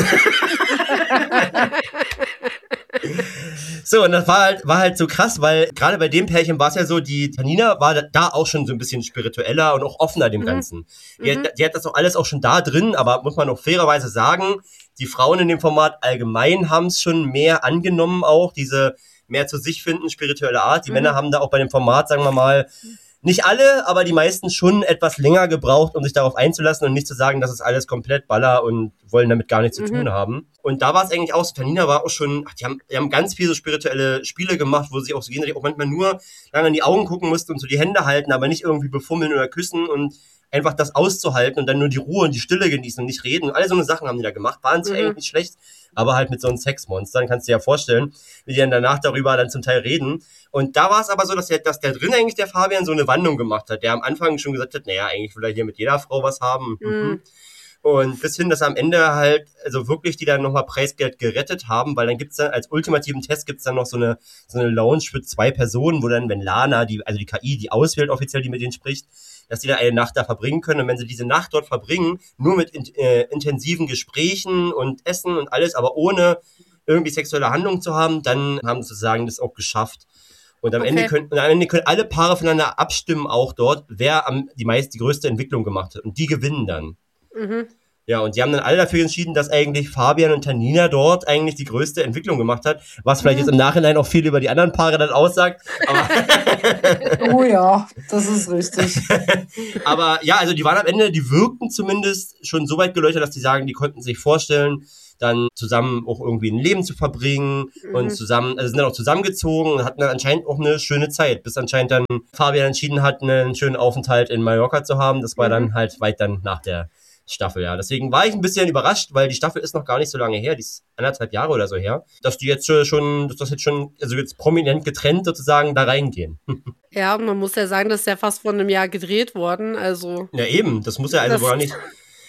So, und das war halt, war halt so krass, weil gerade bei dem Pärchen war es ja so, die Tanina war da auch schon so ein bisschen spiritueller und auch offener dem Mhm. Ganzen. Die, Mhm. hat, die hat das auch alles auch schon da drin, aber muss man auch fairerweise sagen, die Frauen in dem Format allgemein haben es schon mehr angenommen auch, diese mehr zu sich finden, spirituelle Art. Die Mhm. Männer haben da auch bei dem Format, sagen wir mal, nicht alle, aber die meisten schon etwas länger gebraucht, um sich darauf einzulassen und nicht zu sagen, das ist alles komplett Baller und wollen damit gar nichts zu Mhm. tun haben. Und da war es eigentlich auch so, Tanina war auch schon, ach, die haben, die haben ganz viele so spirituelle Spiele gemacht, wo sie auch so gegenseitig auch manchmal nur lange in die Augen gucken mussten und so die Hände halten, aber nicht irgendwie befummeln oder küssen und einfach das auszuhalten und dann nur die Ruhe und die Stille genießen und nicht reden. Und all so eine Sachen haben die da gemacht, waren zwar Mhm. eigentlich nicht schlecht, aber halt mit so einem Sexmonstern, kannst du dir ja vorstellen, wie die dann danach darüber dann zum Teil reden. Und da war es aber so, dass der, dass der drin eigentlich, der Fabian, so eine Wandlung gemacht hat, der am Anfang schon gesagt hat, naja, eigentlich will er hier mit jeder Frau was haben. Mhm. Und bis hin, dass am Ende halt, also wirklich die dann nochmal Preisgeld gerettet haben, weil dann gibt's dann, als ultimativen Test gibt's dann noch so eine, so eine Lounge für zwei Personen, wo dann, wenn Lana, die, also die K I, die auswählt offiziell, die mit denen spricht, dass die dann eine Nacht da verbringen können. Und wenn sie diese Nacht dort verbringen, nur mit in, äh, intensiven Gesprächen und Essen und alles, aber ohne irgendwie sexuelle Handlung zu haben, dann haben sie sozusagen das auch geschafft. Und am, okay. Ende können, und am Ende können alle Paare voneinander abstimmen, auch dort, wer am, die meist die größte Entwicklung gemacht hat. Und die gewinnen dann. Mhm. Ja, und die haben dann alle dafür entschieden, dass eigentlich Fabian und Tanina dort eigentlich die größte Entwicklung gemacht hat, was vielleicht jetzt im Nachhinein auch viel über die anderen Paare dann aussagt. Aber oh ja, das ist richtig. Aber ja, also die waren am Ende, die wirkten zumindest schon so weit geleuchtet, dass die sagen, die konnten sich vorstellen, dann zusammen auch irgendwie ein Leben zu verbringen mhm. und zusammen, also sind dann auch zusammengezogen und hatten dann anscheinend auch eine schöne Zeit, bis anscheinend dann Fabian entschieden hat, einen schönen Aufenthalt in Mallorca zu haben. Das war mhm. dann halt weit dann nach der Staffel, ja. Deswegen war ich ein bisschen überrascht, weil die Staffel ist noch gar nicht so lange her, die ist anderthalb Jahre oder so her, dass die jetzt schon, dass das jetzt schon, also jetzt prominent getrennt sozusagen da reingehen. Ja, man muss ja sagen, das ist ja fast vor einem Jahr gedreht worden, also. Ja eben, das muss ja also gar nicht.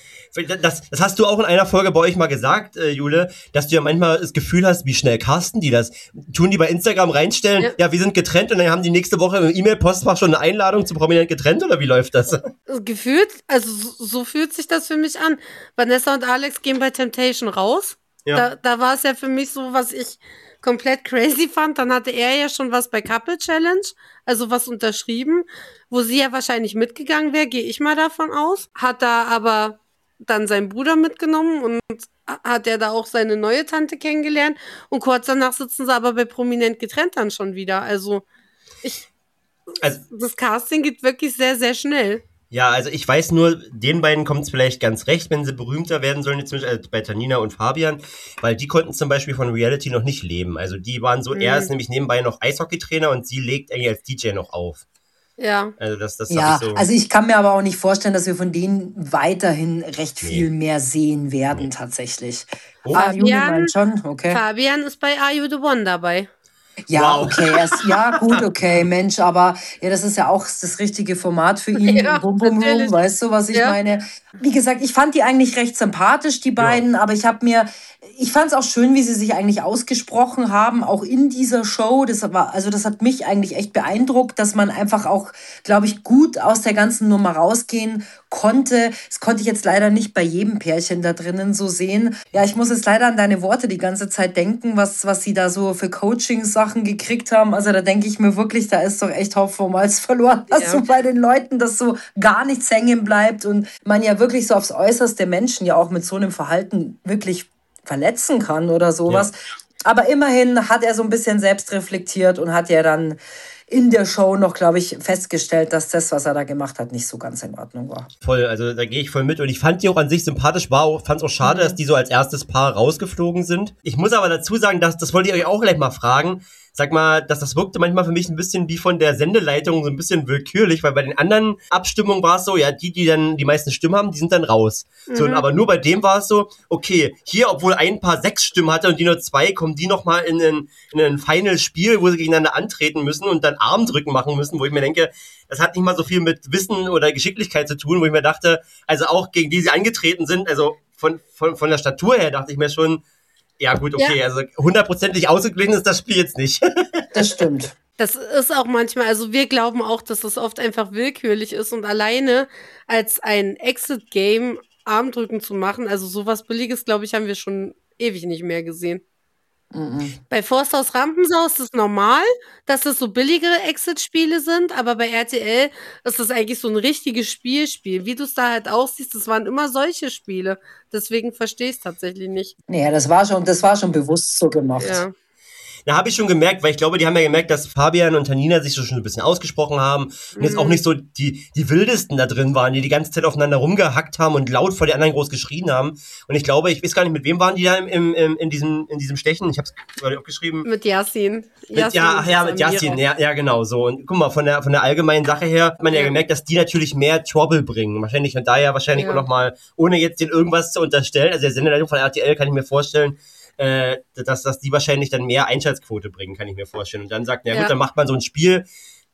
Das, das hast du auch in einer Folge bei euch mal gesagt, äh, Jule, dass du ja manchmal das Gefühl hast, wie schnell casten die das? Tun die bei Instagram reinstellen, ja, ja wir sind getrennt und dann haben die nächste Woche im E-Mail-Postfach schon eine Einladung zu prominent getrennt oder wie läuft das? Gefühlt, also so, so fühlt sich das für mich an. Vanessa und Alex gehen bei Temptation raus. Ja. Da, da war es ja für mich so, was ich komplett crazy fand. Dann hatte er ja schon was bei Couple Challenge, also was unterschrieben, wo sie ja wahrscheinlich mitgegangen wäre, gehe ich mal davon aus. Hat da aber dann seinen Bruder mitgenommen und hat er da auch seine neue Tante kennengelernt und kurz danach sitzen sie aber bei Prominent getrennt dann schon wieder. Also ich, also, das Casting geht wirklich sehr, sehr schnell. Ja, also ich weiß nur, den beiden kommt es vielleicht ganz recht, wenn sie berühmter werden sollen, jetzt also bei Tanina und Fabian, weil die konnten zum Beispiel von Reality noch nicht leben. Also die waren so, mhm. er ist nämlich nebenbei noch Eishockeytrainer und sie legt eigentlich als D J noch auf. Ja, also das, das ja ich so. Also ich kann mir aber auch nicht vorstellen, dass wir von denen weiterhin recht nee. viel mehr sehen werden, nee. tatsächlich. Oh. Fabian, schon? Okay. Fabian ist bei Are You The One dabei. Ja, wow. okay, erst, ja, gut, okay, Mensch, aber ja, das ist ja auch das richtige Format für ihn, ja, Bum Bum Room, weißt du, was ich ja. meine? Wie gesagt, ich fand die eigentlich recht sympathisch, die beiden, ja. aber ich habe mir, ich fand es auch schön, wie sie sich eigentlich ausgesprochen haben, auch in dieser Show, das war, also das hat mich eigentlich echt beeindruckt, dass man einfach auch, glaube ich, gut aus der ganzen Nummer rausgehen konnte. Das konnte ich jetzt leider nicht bei jedem Pärchen da drinnen so sehen. Ja, ich muss jetzt leider an deine Worte die ganze Zeit denken, was, was sie da so für Coaching-Sachen gekriegt haben. Also da denke ich mir wirklich, da ist doch echt Hopfen und Malz verloren, dass ja. so bei den Leuten, dass so gar nichts hängen bleibt und man ja wirklich so aufs Äußerste Menschen ja auch mit so einem Verhalten wirklich verletzen kann oder sowas. Ja. Aber immerhin hat er so ein bisschen selbst reflektiert und hat ja dann in der Show noch, glaube ich, festgestellt, dass das, was er da gemacht hat, nicht so ganz in Ordnung war. Voll, also da gehe ich voll mit und ich fand die auch an sich sympathisch, war fand es auch schade, mhm. dass die so als erstes Paar rausgeflogen sind. Ich muss aber dazu sagen, dass, das wollte ich euch auch gleich mal fragen, sag mal, dass das wirkte manchmal für mich ein bisschen wie von der Sendeleitung so ein bisschen willkürlich, weil bei den anderen Abstimmungen war es so, ja, die, die dann die meisten Stimmen haben, die sind dann raus. Mhm. So, aber nur bei dem war es so, okay, hier, obwohl ein Paar sechs Stimmen hatte und die nur zwei, kommen die nochmal in ein, in ein Final-Spiel, wo sie gegeneinander antreten müssen und dann Armdrücken machen müssen, wo ich mir denke, das hat nicht mal so viel mit Wissen oder Geschicklichkeit zu tun, wo ich mir dachte, also auch gegen die sie angetreten sind, also von, von, von der Statur her dachte ich mir schon, ja gut, okay, ja. also hundertprozentig ausgeglichen ist das Spiel jetzt nicht. Das stimmt. Das ist auch manchmal, also wir glauben auch, dass das oft einfach willkürlich ist und alleine als ein Exit-Game Armdrücken zu machen, also sowas Billiges, glaube ich, haben wir schon ewig nicht mehr gesehen. Mhm. Bei Forsthaus Rampensau ist es normal, dass das so billigere Exit-Spiele sind, aber bei R T L ist das eigentlich so ein richtiges Spielspiel. Wie du es da halt aussiehst, das waren immer solche Spiele. Deswegen verstehe ich es tatsächlich nicht. Naja, das war schon, das war schon bewusst so gemacht. Ja. Da habe ich schon gemerkt, weil ich glaube, die haben ja gemerkt, dass Fabian und Tanina sich so schon ein bisschen ausgesprochen haben und jetzt mhm. auch nicht so die, die wildesten da drin waren, die die ganze Zeit aufeinander rumgehackt haben und laut vor die anderen groß geschrien haben. Und ich glaube, ich weiß gar nicht, mit wem waren die da im, im, in, diesem, in diesem Stechen? Ich habe es gerade aufgeschrieben. Mit Yasin. Mit, Yasin ja, ach ja, mit Yasin, ja, ja, genau, so. Und guck mal, von der, von der allgemeinen Sache her hat man ja, ja gemerkt, dass die natürlich mehr Trouble bringen. Wahrscheinlich, und daher wahrscheinlich ja. auch nochmal, ohne jetzt den irgendwas zu unterstellen, also der Sendeleitung von R T L kann ich mir vorstellen, dass, dass die wahrscheinlich dann mehr Einschaltquote bringen, kann ich mir vorstellen. Und dann sagt, na ja, gut, dann macht man so ein Spiel,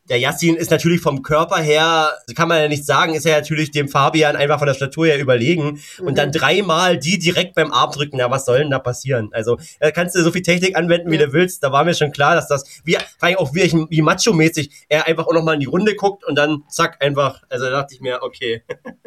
der Yassin ist natürlich vom Körper her, kann man ja nicht sagen, ist er natürlich dem Fabian einfach von der Statur her überlegen. Mhm. Und dann dreimal die direkt beim Arm drücken, ja, was soll denn da passieren? Also, da kannst du so viel Technik anwenden, wie ja. du willst. Da war mir schon klar, dass das, wie, vor allem auch wie, wie Macho-mäßig, er einfach auch nochmal in die Runde guckt und dann zack, einfach, also da dachte ich mir, okay.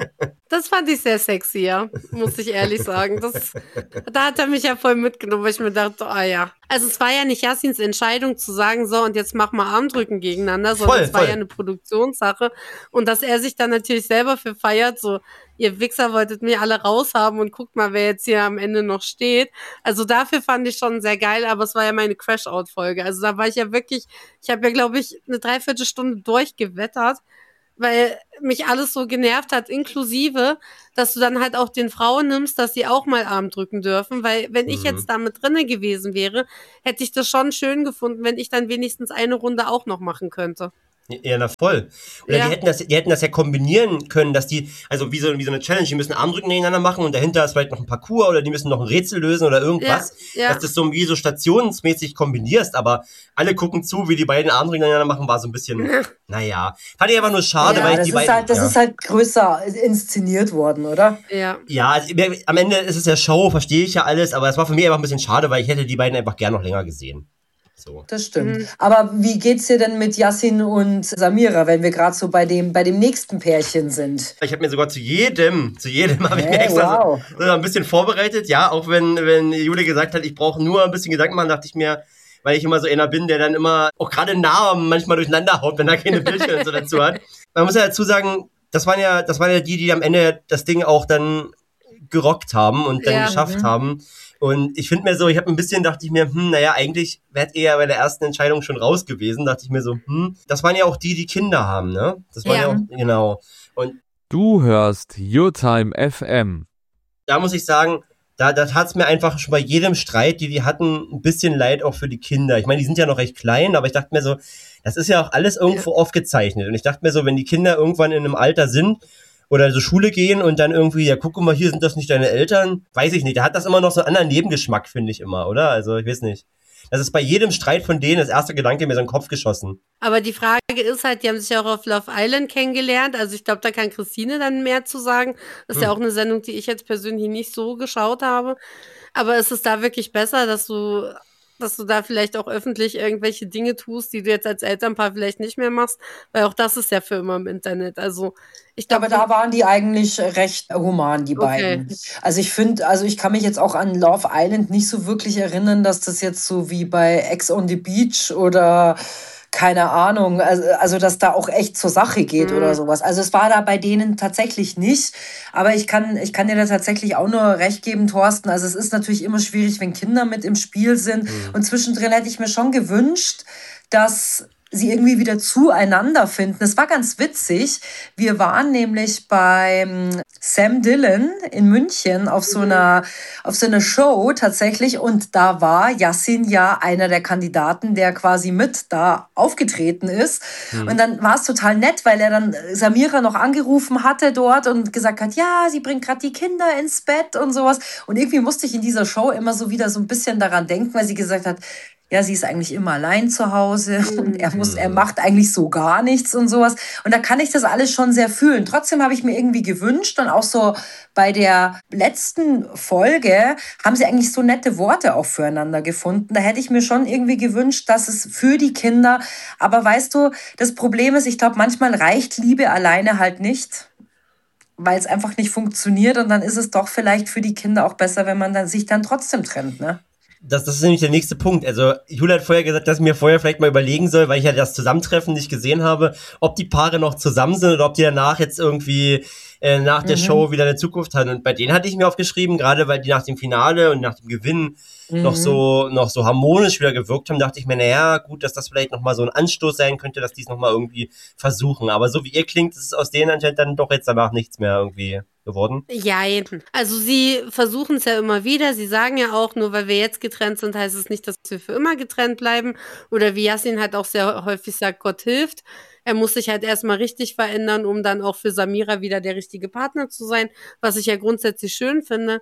Das fand ich sehr sexy, ja, muss ich ehrlich sagen. Das, da hat er mich ja voll mitgenommen, weil ich mir dachte, ah ja. Also es war ja nicht Yassins Entscheidung zu sagen, so und jetzt mach mal Armdrücken gegeneinander, sondern es war ja eine Produktionssache. Und dass er sich dann natürlich selber für feiert, so, ihr Wichser wolltet mich alle raushaben und guckt mal, wer jetzt hier am Ende noch steht. Also dafür fand ich schon sehr geil, aber es war ja meine Crash-Out-Folge. Also da war ich ja wirklich, ich habe ja, glaube ich, eine Dreiviertelstunde durchgewettert, weil mich alles so genervt hat, inklusive, dass du dann halt auch den Frauen nimmst, dass sie auch mal Arm drücken dürfen, weil wenn mhm. ich jetzt da mit drinne gewesen wäre, hätte ich das schon schön gefunden, wenn ich dann wenigstens eine Runde auch noch machen könnte. Ja, na voll. Oder Ja. die hätten das, die hätten das ja kombinieren können, dass die, also wie so, wie so eine Challenge, die müssen Armdrücken gegeneinander machen und dahinter ist vielleicht noch ein Parcours oder die müssen noch ein Rätsel lösen oder irgendwas, Ja, ja. dass du das so wie so stationsmäßig kombinierst, aber alle gucken zu, wie die beiden Armdrücken gegeneinander machen, war so ein bisschen, naja. Fand ich einfach nur schade, Ja, weil ich das die ist beiden... halt, das ja. ist halt größer inszeniert worden, oder? Ja. Ja, also, am Ende ist es ja Show, verstehe ich ja alles, aber es war für mich einfach ein bisschen schade, weil ich hätte die beiden einfach gern noch länger gesehen. So. Das stimmt. Mhm. Aber wie geht's dir denn mit Yassin und Samira, wenn wir gerade so bei dem, bei dem nächsten Pärchen sind? Ich habe mir sogar zu jedem, zu jedem habe ich mir Hey, extra wow. so, so ein bisschen vorbereitet. Ja, auch wenn, wenn Jule gesagt hat, ich brauche nur ein bisschen Gedanken machen, dachte ich mir, weil ich immer so einer bin, der dann immer auch gerade Namen manchmal durcheinander haut, wenn er keine Bildchen so dazu hat. Man muss ja dazu sagen, das waren ja, das waren ja die, die am Ende das Ding auch dann gerockt haben und dann Ja. geschafft Mhm. haben. Und ich finde mir so, ich habe ein bisschen, dachte ich mir, hm, naja, eigentlich wärt ihr ja bei der ersten Entscheidung schon raus gewesen. Dachte ich mir so, hm, das waren ja auch die, die Kinder haben, ne? Das waren ja, Ja. auch, genau. Und Du hörst YourTime F M. da muss ich sagen, da, da tat es mir einfach schon bei jedem Streit, die die hatten, ein bisschen leid auch für die Kinder. Ich meine, die sind ja noch recht klein, aber ich dachte mir so, das ist ja auch alles irgendwo aufgezeichnet. Und ich dachte mir so, wenn die Kinder irgendwann in einem Alter sind oder zur Schule gehen und dann irgendwie, ja, guck mal, hier sind das nicht deine Eltern, weiß ich nicht. Da hat das immer noch so einen anderen Nebengeschmack, finde ich immer, oder? Also, ich weiß nicht. Das ist bei jedem Streit von denen das erste Gedanke mir so in den Kopf geschossen. Aber die Frage ist halt, die haben sich ja auch auf Love Island kennengelernt. Also ich glaube, da kann Christine dann mehr zu sagen. Das ist ja Hm. auch eine Sendung, die ich jetzt persönlich nicht so geschaut habe. Aber ist es da wirklich besser, dass du, dass du da vielleicht auch öffentlich irgendwelche Dinge tust, die du jetzt als Elternpaar vielleicht nicht mehr machst? Weil auch das ist ja für immer im Internet. Also ich glaube, Aber da waren die eigentlich recht human, die Okay. beiden. Also ich finde, also ich kann mich jetzt auch an Love Island nicht so wirklich erinnern, dass das jetzt so wie bei Ex on the Beach oder keine Ahnung, also, also dass da auch echt zur Sache geht Mhm. oder sowas. Also es war da bei denen tatsächlich nicht. Aber ich kann, ich kann dir da tatsächlich auch nur recht geben, Thorsten. Also es ist natürlich immer schwierig, wenn Kinder mit im Spiel sind. Und zwischendrin hätte ich mir schon gewünscht, dass sie irgendwie wieder zueinander finden. Es war ganz witzig. Wir waren nämlich beim Sam Dillon in München auf so einer, auf so einer Show tatsächlich und da war Yassin ja einer der Kandidaten, der quasi mit da aufgetreten ist. Und dann war es total nett, weil er dann Samira noch angerufen hatte dort und gesagt hat, ja, sie bringt gerade die Kinder ins Bett und sowas. Und irgendwie musste ich in dieser Show immer so wieder so ein bisschen daran denken, weil sie gesagt hat, ja, sie ist eigentlich immer allein zu Hause und er muss, er macht eigentlich so gar nichts und sowas. Und da kann ich das alles schon sehr fühlen. Trotzdem habe ich mir irgendwie gewünscht und auch so bei der letzten Folge haben sie eigentlich so nette Worte auch füreinander gefunden. Da hätte ich mir schon irgendwie gewünscht, dass es für die Kinder, aber weißt du, das Problem ist, ich glaube, manchmal reicht Liebe alleine halt nicht, weil es einfach nicht funktioniert und dann ist es doch vielleicht für die Kinder auch besser, wenn man dann sich dann trotzdem trennt, ne? Das, das ist nämlich der nächste Punkt. Also, Julia hat vorher gesagt, dass ich mir vorher vielleicht mal überlegen soll, weil ich ja das Zusammentreffen nicht gesehen habe, ob die Paare noch zusammen sind oder ob die danach jetzt irgendwie äh, nach der Mhm. Show wieder eine Zukunft haben. Und bei denen hatte ich mir aufgeschrieben, gerade weil die nach dem Finale und nach dem Gewinn Mhm. noch so noch so harmonisch wieder gewirkt haben, dachte ich mir, naja, gut, dass das vielleicht nochmal so ein Anstoß sein könnte, dass die es nochmal irgendwie versuchen. Aber so wie ihr klingt, ist es aus denen anscheinend dann doch jetzt danach nichts mehr irgendwie geworden. Jein. Also sie versuchen es ja immer wieder. Sie sagen ja auch, nur weil wir jetzt getrennt sind, heißt es nicht, dass wir für immer getrennt bleiben. Oder wie Yassin halt auch sehr häufig sagt, Gott hilft. Er muss sich halt erstmal richtig verändern, um dann auch für Samira wieder der richtige Partner zu sein, was ich ja grundsätzlich schön finde.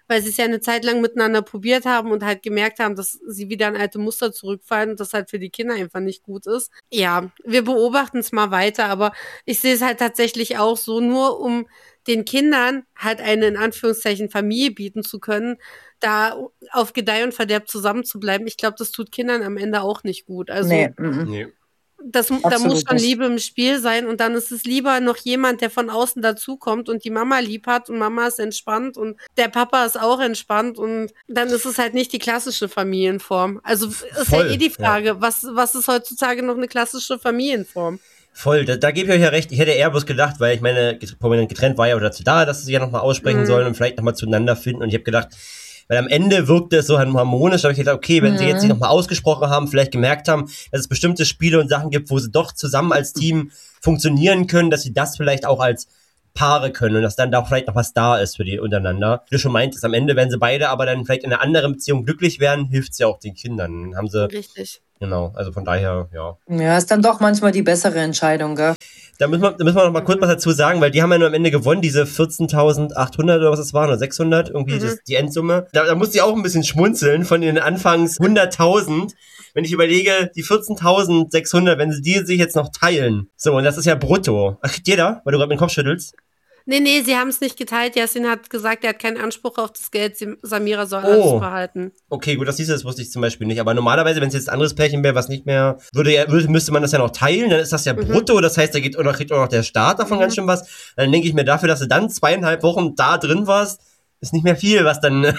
weil sie es ja eine Zeit lang miteinander probiert haben und halt gemerkt haben, dass sie wieder in alte Muster zurückfallen und das halt für die Kinder einfach nicht gut ist. Ja, wir beobachten es mal weiter, aber ich sehe es halt tatsächlich auch so, nur um den Kindern halt eine, in Anführungszeichen, Familie bieten zu können, da auf Gedeih und Verderb zusammenzubleiben. Ich glaube, das tut Kindern am Ende auch nicht gut. Also, Nee, mm, Nee. das, da absolut muss schon nicht. Liebe im Spiel sein und dann ist es lieber noch jemand, der von außen dazukommt und die Mama lieb hat und Mama ist entspannt und der Papa ist auch entspannt und dann ist es halt nicht die klassische Familienform. Also ist Voll, ja eh die ja. Frage, was, was ist heutzutage noch eine klassische Familienform? Voll, da, da gebe ich euch ja recht. Ich hätte eher bloß gedacht, weil ich meine, prominent getrennt war ja dazu da, dass sie sich ja nochmal aussprechen Mhm. sollen und vielleicht nochmal zueinander finden. Und ich habe gedacht, weil am Ende wirkte es so harmonisch, da habe ich gedacht, okay, wenn sie jetzt sich nochmal ausgesprochen haben, vielleicht gemerkt haben, dass es bestimmte Spiele und Sachen gibt, wo sie doch zusammen als Team funktionieren können, dass sie das vielleicht auch als Paare können und dass dann da auch vielleicht noch was da ist für die untereinander. Wie du schon meintest, am Ende, wenn sie beide aber dann vielleicht in einer anderen Beziehung glücklich werden, hilft es ja auch den Kindern. Dann haben sie, Richtig. genau, also von daher, ja. Ja, ist dann doch manchmal die bessere Entscheidung, gell? Da müssen wir, da müssen wir noch mal kurz was dazu sagen, weil die haben ja nur am Ende gewonnen, diese vierzehntausendachthundert oder was es waren, oder sechshundert, irgendwie Mhm. das, die Endsumme. Da, da musste ich auch ein bisschen schmunzeln von den anfangs hunderttausend. Wenn ich überlege, die vierzehntausendsechshundert, wenn sie die sich jetzt noch teilen. So, und das ist ja brutto. Ach, kriegt jeder, weil du gerade mit dem Kopf schüttelst? Nee, nee, sie haben es nicht geteilt. Yasin hat gesagt, er hat keinen Anspruch auf das Geld. Sie- Samira soll alles Oh. behalten. Okay, gut, das siehst du, das wusste ich zum Beispiel nicht. Aber normalerweise, wenn es jetzt ein anderes Pärchen wäre, was nicht mehr, würde ja, würde, müsste man das ja noch teilen, dann ist das ja Mhm. brutto. Das heißt, da geht, oder kriegt auch noch der Staat davon Mhm. ganz schön was. Dann denke ich mir dafür, dass du dann zweieinhalb Wochen da drin warst, ist nicht mehr viel, was dann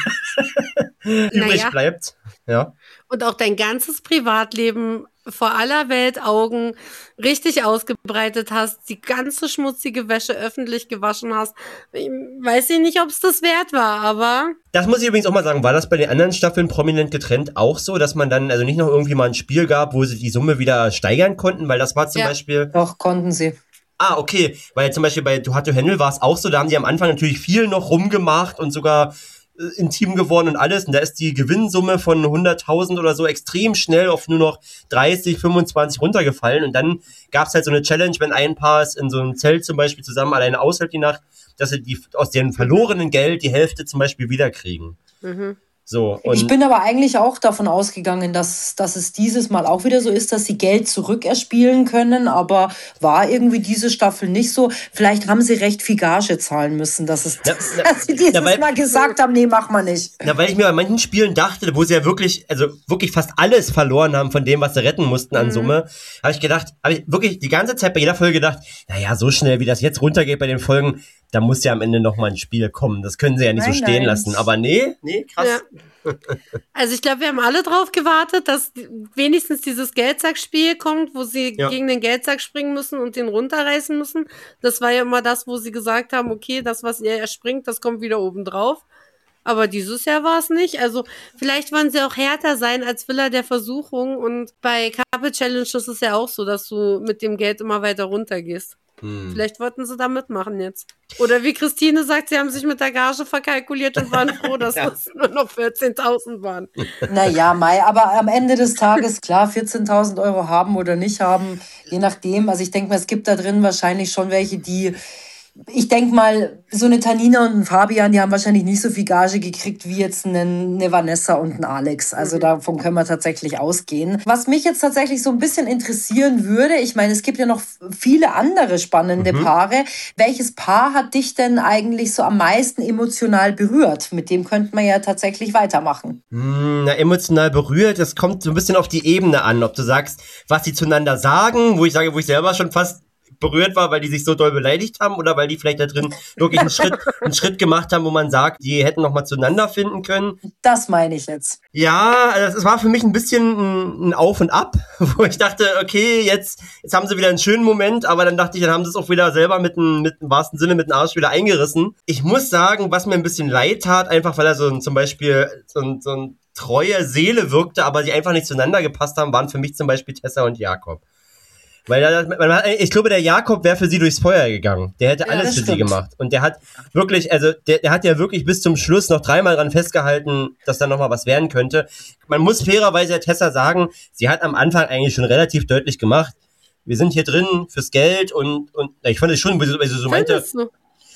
übrig Naja. bleibt. Ja. Und auch dein ganzes Privatleben vor aller Welt Augen richtig ausgebreitet hast, die ganze schmutzige Wäsche öffentlich gewaschen hast. Ich weiß ich nicht, ob es das wert war, aber Das muss ich übrigens auch mal sagen, war das bei den anderen Staffeln prominent getrennt auch so, dass man dann also nicht noch irgendwie mal ein Spiel gab, wo sie die Summe wieder steigern konnten, weil das war zum Ja. Beispiel... Doch, konnten sie. Ah, okay, weil zum Beispiel bei Duhato Händel war es auch so, da haben die am Anfang natürlich viel noch rumgemacht und sogar äh, intim geworden und alles. Und da ist die Gewinnsumme von hunderttausend oder so extrem schnell auf nur noch dreißig, fünfundzwanzig runtergefallen. Und dann gab's halt so eine Challenge, wenn ein Paar es in so einem Zelt zum Beispiel zusammen alleine aushält die Nacht, dass sie die aus dem verlorenen Geld die Hälfte zum Beispiel wiederkriegen. mhm. So, und Ich bin aber eigentlich auch davon ausgegangen, dass, dass es dieses Mal auch wieder so ist, dass sie Geld zurückerspielen können, aber war irgendwie diese Staffel nicht so. Vielleicht haben sie recht viel Gage zahlen müssen, dass, es, Ja, dass, na- dass sie dieses na, weil- Mal gesagt haben, nee, mach mal nicht. Na, weil ich mir bei manchen Spielen dachte, wo sie ja wirklich, also wirklich fast alles verloren haben von dem, was sie retten mussten an Mhm. Summe, habe ich gedacht, habe ich wirklich die ganze Zeit bei jeder Folge gedacht, naja, so schnell wie das jetzt runtergeht bei den Folgen, da muss ja am Ende noch mal ein Spiel kommen. Das können sie ja nicht Nein, so stehen nein. lassen. Aber nee, nee, krass. Ja. Also ich glaube, wir haben alle drauf gewartet, dass wenigstens dieses Geldsackspiel kommt, wo sie Ja. gegen den Geldsack springen müssen und den runterreißen müssen. Das war ja immer das, wo sie gesagt haben, okay, das, was ihr erspringt, das kommt wieder oben drauf. Aber dieses Jahr war es nicht. Also vielleicht wollen sie auch härter sein als Villa der Versuchung. Und bei Couple Challenge ist es ja auch so, dass du mit dem Geld immer weiter runtergehst. Hm. Vielleicht wollten sie da mitmachen jetzt. Oder wie Christine sagt, sie haben sich mit der Gage verkalkuliert und waren froh, dass es nur noch vierzehntausend waren. Naja, Mai, aber am Ende des Tages, klar, vierzehntausend Euro haben oder nicht haben, je nachdem. Also ich denke mal, es gibt da drin wahrscheinlich schon welche, die, ich denke mal, so eine Tanina und ein Fabian, die haben wahrscheinlich nicht so viel Gage gekriegt wie jetzt eine, eine Vanessa und ein Alex. Also davon können wir tatsächlich ausgehen. Was mich jetzt tatsächlich so ein bisschen interessieren würde, ich meine, es gibt ja noch viele andere spannende Mhm. Paare. Welches Paar hat dich denn eigentlich so am meisten emotional berührt? Mit dem könnte man ja tatsächlich weitermachen. Hm, Na, emotional berührt, das kommt so ein bisschen auf die Ebene an, ob du sagst, was sie zueinander sagen, wo ich sage, wo ich selber schon fast berührt war, weil die sich so doll beleidigt haben oder weil die vielleicht da drin wirklich einen Schritt, einen Schritt gemacht haben, wo man sagt, die hätten noch mal zueinander finden können. Das meine ich jetzt. Ja, also es war für mich ein bisschen ein, ein Auf und Ab, wo ich dachte, okay, jetzt, jetzt haben sie wieder einen schönen Moment, aber dann dachte ich, dann haben sie es auch wieder selber mit dem, mit dem wahrsten Sinne mit dem Arsch wieder eingerissen. Ich muss sagen, was mir ein bisschen leid tat, einfach weil er so ein, zum Beispiel so ein, so ein treue Seele wirkte, aber die einfach nicht zueinander gepasst haben, waren für mich zum Beispiel Tessa und Jakob. Weil er, ich glaube, der Jakob wäre für sie durchs Feuer gegangen. Der hätte Ja, alles das für sie stimmt. gemacht. Und der hat wirklich, also der, der hat ja wirklich bis zum Schluss noch dreimal dran festgehalten, dass da noch mal was werden könnte. Man muss fairerweise der Tessa sagen, sie hat am Anfang eigentlich schon relativ deutlich gemacht, wir sind hier drin fürs Geld und, und ich fand es schon, weil sie so meinte, Findest du?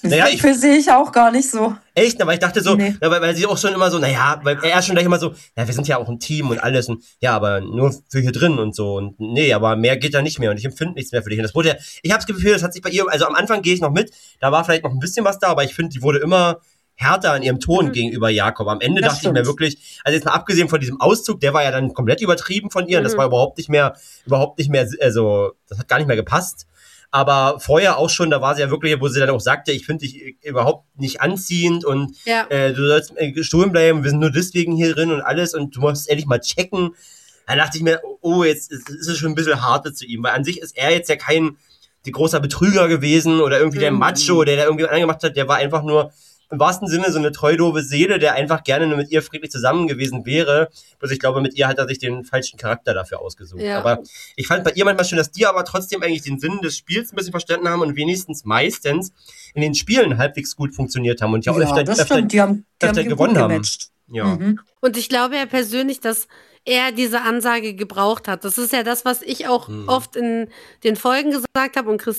Naja, ich Das sehe ich auch gar nicht so. Echt, aber ich dachte so, Nee. na, weil, weil sie auch schon immer so, naja, weil er schon gleich immer so, ja, wir sind ja auch ein Team und alles und ja, aber nur für hier drin und so und nee, aber mehr geht da nicht mehr und ich empfinde nichts mehr für dich. Und das wurde ja, ich habe das Gefühl, das hat sich bei ihr, also am Anfang gehe ich noch mit, da war vielleicht noch ein bisschen was da, aber ich finde, die wurde immer härter an ihrem Ton Mhm. gegenüber Jakob. Am Ende Das dachte ich mir stimmt. wirklich, also jetzt mal abgesehen von diesem Auszug, der war ja dann komplett übertrieben von ihr und das Mhm. war überhaupt nicht mehr, überhaupt nicht mehr, also das hat gar nicht mehr gepasst. Aber vorher auch schon, da war sie ja wirklich, wo sie dann auch sagte, ich finde dich überhaupt nicht anziehend und Ja. äh, du sollst äh, gestohlen bleiben, wir sind nur deswegen hier drin und alles und du musst endlich mal checken. Da dachte ich mir, oh, jetzt ist, ist es schon ein bisschen harte zu ihm, weil an sich ist er jetzt ja kein die großer Betrüger gewesen oder irgendwie der Mhm. Macho, der da irgendwie angemacht hat, der war einfach nur im wahrsten Sinne so eine treu doofe Seele, der einfach gerne nur mit ihr friedlich zusammen gewesen wäre. Bloß ich glaube, mit ihr hat er sich den falschen Charakter dafür ausgesucht. Ja. Aber ich fand bei ihr manchmal schön, dass die aber trotzdem eigentlich den Sinn des Spiels ein bisschen verstanden haben und wenigstens meistens in den Spielen halbwegs gut funktioniert haben und ja, Ja, öfter, das öfter, stimmt. Die haben, die öfter haben gewonnen gut haben. gematcht. Ja. Mhm. Und ich glaube ja persönlich, dass er diese Ansage gebraucht hat. Das ist ja das, was ich auch Mhm. oft in den Folgen gesagt habe und Christine